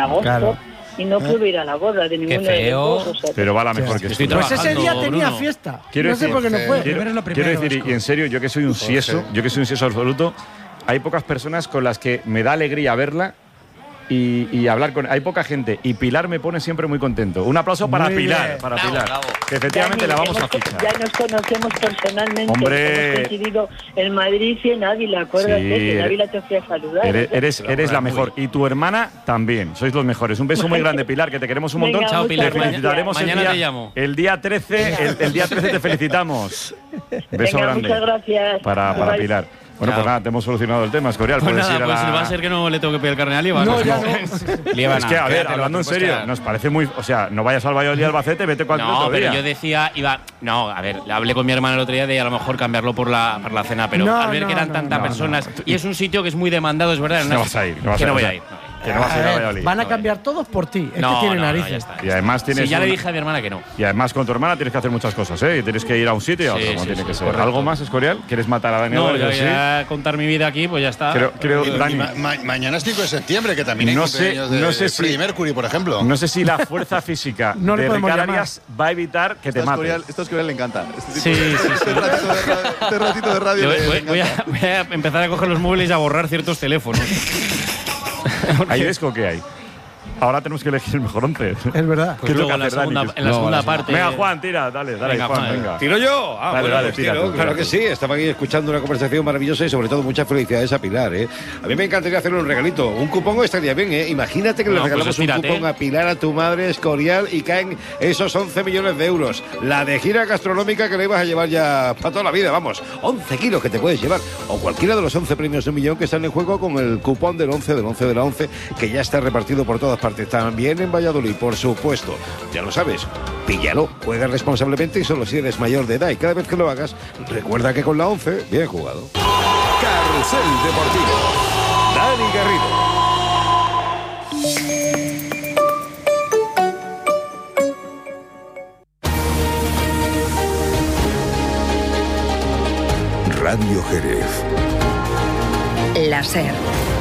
agosto. Claro. Y no puedo ir a la boda de ninguno de los dos. O sea, Pero va la mejor que estoy tú. Pues ese día trabajando, tenía Bruno. fiesta. Quiero no sé decir, por qué no fue. Quiero, Primero es lo quiero primero, decir, y, y en serio, yo que soy un sieso, yo que soy un sieso absoluto, hay pocas personas con las que me da alegría verla y, y hablar con... Hay poca gente y Pilar me pone siempre muy contento. Un aplauso para Muy Pilar, bien. para Bravo, Pilar, bravo. que efectivamente Dani, la vamos hemos- a fichar. Ya nos conocemos personalmente. Hombre. Hemos coincidido en Madrid y en Ávila. Acuérdate Sí, que en eres- Ávila te fui a saludar. Eres, ¿eh? eres, eres la mejor. Y tu hermana también. Sois los mejores. Un beso muy grande, Pilar, que te queremos un Venga, montón. Chao, Pilar. Te felicitaremos el Mañana día, te llamo. el día trece. El, el día trece te felicitamos. Beso Venga, grande. muchas gracias. Para, para Bye. Pilar. Bueno, pues nada, te hemos solucionado el tema, Escorial. Pues Puedes nada, ir a pues la- va a ser que no le tengo que pedir carne a Líbano. No, ya no. Es que, a ver, hablando en serio, nos parece muy. O sea, no vayas al Valladolid Albacete, vete cualquier No, otro pero día. yo decía, iba. No, a ver, hablé con mi hermana el otro día de a lo mejor cambiarlo por la, por la cena, pero No, al ver no, que eran no, tantas no, personas. Y es un sitio que es muy demandado, es verdad. No vas a ir, no vas que a no ir. voy a ir. Que no vas a ir a Valladolid. Van a cambiar todos por ti. Es No, que tiene no, no, narices. ya está. Y además tienes. Sí, ya le un- dije a mi hermana que no. Y además con tu hermana tienes que hacer muchas cosas, ¿eh? Y tienes que ir a un sitio y a otro, Sí, como sí, tiene sí, que ser. correcto. ¿Algo más, Escorial? ¿Quieres matar a Dani No, Álvarez? ya, Sí. ya contar mi vida aquí, pues ya está. Creo, creo, Y Dani. ma- ma- mañana es cinco de septiembre, que también hay No sé, cumpleaños de no sé si- Freddie Mercury, por ejemplo. No sé si la fuerza física No le de podemos Ricard llamar. Arias va a evitar que te Esto a mate. Escorial- esto a Escorial le encanta. Este, Sí, sí, sí. este ratito de ra- este ratito de radio Voy, le- voy- le voy a, voy a empezar a coger los móviles y a borrar ciertos teléfonos. ¿Hay desco qué hay? Ahora tenemos que elegir el mejor once. Es verdad. ¿Qué Pues luego toca en la hacer, Dani? segunda- en la segunda parte- Venga, Juan, tira, dale, dale, Venga, Juan, Juan. venga. ¿Tiro yo? Ah, Dale, bueno, dale, pues tira tiro, tú, claro tira que tú. sí. Estaba aquí escuchando una conversación maravillosa y sobre todo muchas felicidades a Pilar, ¿eh? A mí me encantaría hacerle un regalito. Un cupón estaría bien, ¿eh? Imagínate que le No, pues regalamos un espírate. cupón a Pilar, a tu madre, Escorial, y caen esos once millones de euros. La de gira gastronómica que le ibas a llevar ya para toda la vida, vamos. once kilos que te puedes llevar. O cualquiera de los once premios de un millón que están en juego con el cupón del once del once de la once, que ya está repartido por todas partes. También en Valladolid, por supuesto. Ya lo sabes, píllalo, juega responsablemente y solo si eres mayor de edad. Y cada vez que lo hagas, recuerda que con la once, bien jugado. Carrusel Deportivo. Dani Garrido. Radio Jerez. La SER.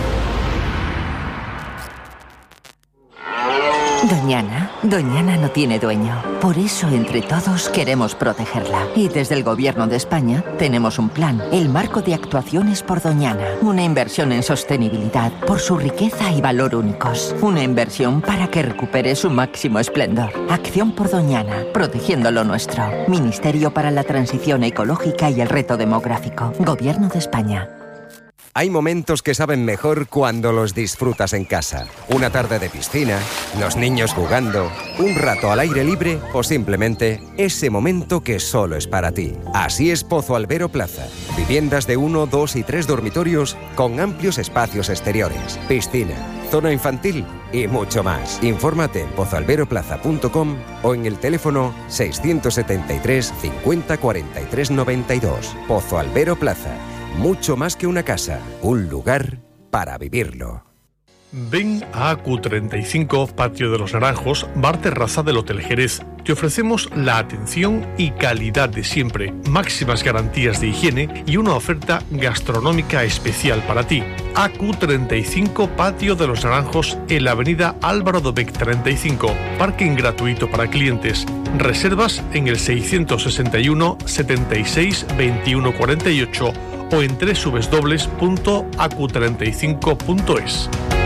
Doñana, Doñana no tiene dueño. Por eso, entre todos, queremos protegerla. Y desde el Gobierno de España tenemos un plan, el Marco de Actuaciones por Doñana. Una inversión en sostenibilidad por su riqueza y valor únicos. Una inversión para que recupere su máximo esplendor. Acción por Doñana, protegiendo lo nuestro. Ministerio para la Transición Ecológica y el Reto Demográfico. Gobierno de España. Hay momentos que saben mejor cuando los disfrutas en casa. Una tarde de piscina, los niños jugando, un rato al aire libre o simplemente ese momento que solo es para ti. Así es Pozo Albero Plaza. Viviendas de uno, dos y tres dormitorios con amplios espacios exteriores, piscina, zona infantil y mucho más. Infórmate en pozo albero plaza punto com o en el teléfono seiscientos setenta y tres cincuenta cuarenta y tres noventa y dos. Pozo Albero Plaza. Mucho más que una casa, un lugar para vivirlo. Ven a A Q treinta y cinco, Patio de los Naranjos, bar terraza del Hotel Jerez. Te ofrecemos la atención y calidad de siempre, máximas garantías de higiene y una oferta gastronómica especial para ti. A Q treinta y cinco, Patio de los Naranjos, en la avenida Álvaro Dobech treinta y cinco. Parking gratuito para clientes. Reservas en el seiscientos sesenta y uno, setenta y seis, veintiuno cuarenta y ocho o en doble u doble u doble u punto a q treinta y cinco punto es.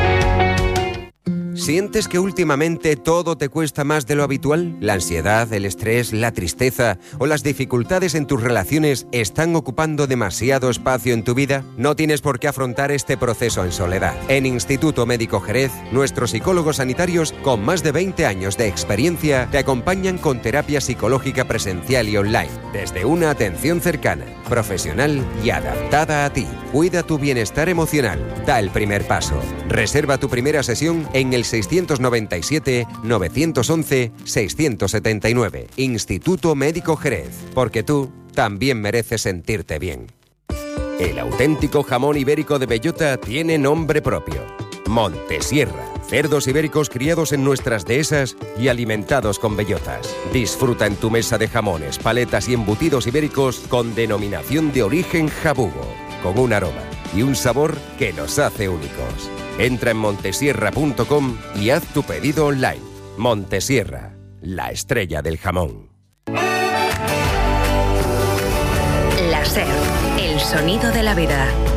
¿Sientes que últimamente todo te cuesta más de lo habitual? ¿La ansiedad, el estrés, la tristeza o las dificultades en tus relaciones están ocupando demasiado espacio en tu vida? No tienes por qué afrontar este proceso en soledad. En Instituto Médico Jerez, nuestros psicólogos sanitarios con más de veinte años de experiencia te acompañan con terapia psicológica presencial y online, desde una atención cercana, profesional y adaptada a ti. Cuida tu bienestar emocional. Da el primer paso. Reserva tu primera sesión en el seiscientos noventa y siete, novecientos once, seiscientos setenta y nueve. Instituto Médico Jerez. Porque tú también mereces sentirte bien. El auténtico jamón ibérico de bellota tiene nombre propio. Montesierra. Cerdos ibéricos criados en nuestras dehesas y alimentados con bellotas. Disfruta en tu mesa de jamones, paletas y embutidos ibéricos con denominación de origen jabugo, con un aroma y un sabor que los hace únicos. Entra en montesierra punto com y haz tu pedido online. Montesierra, la estrella del jamón. La SER, el sonido de la vida.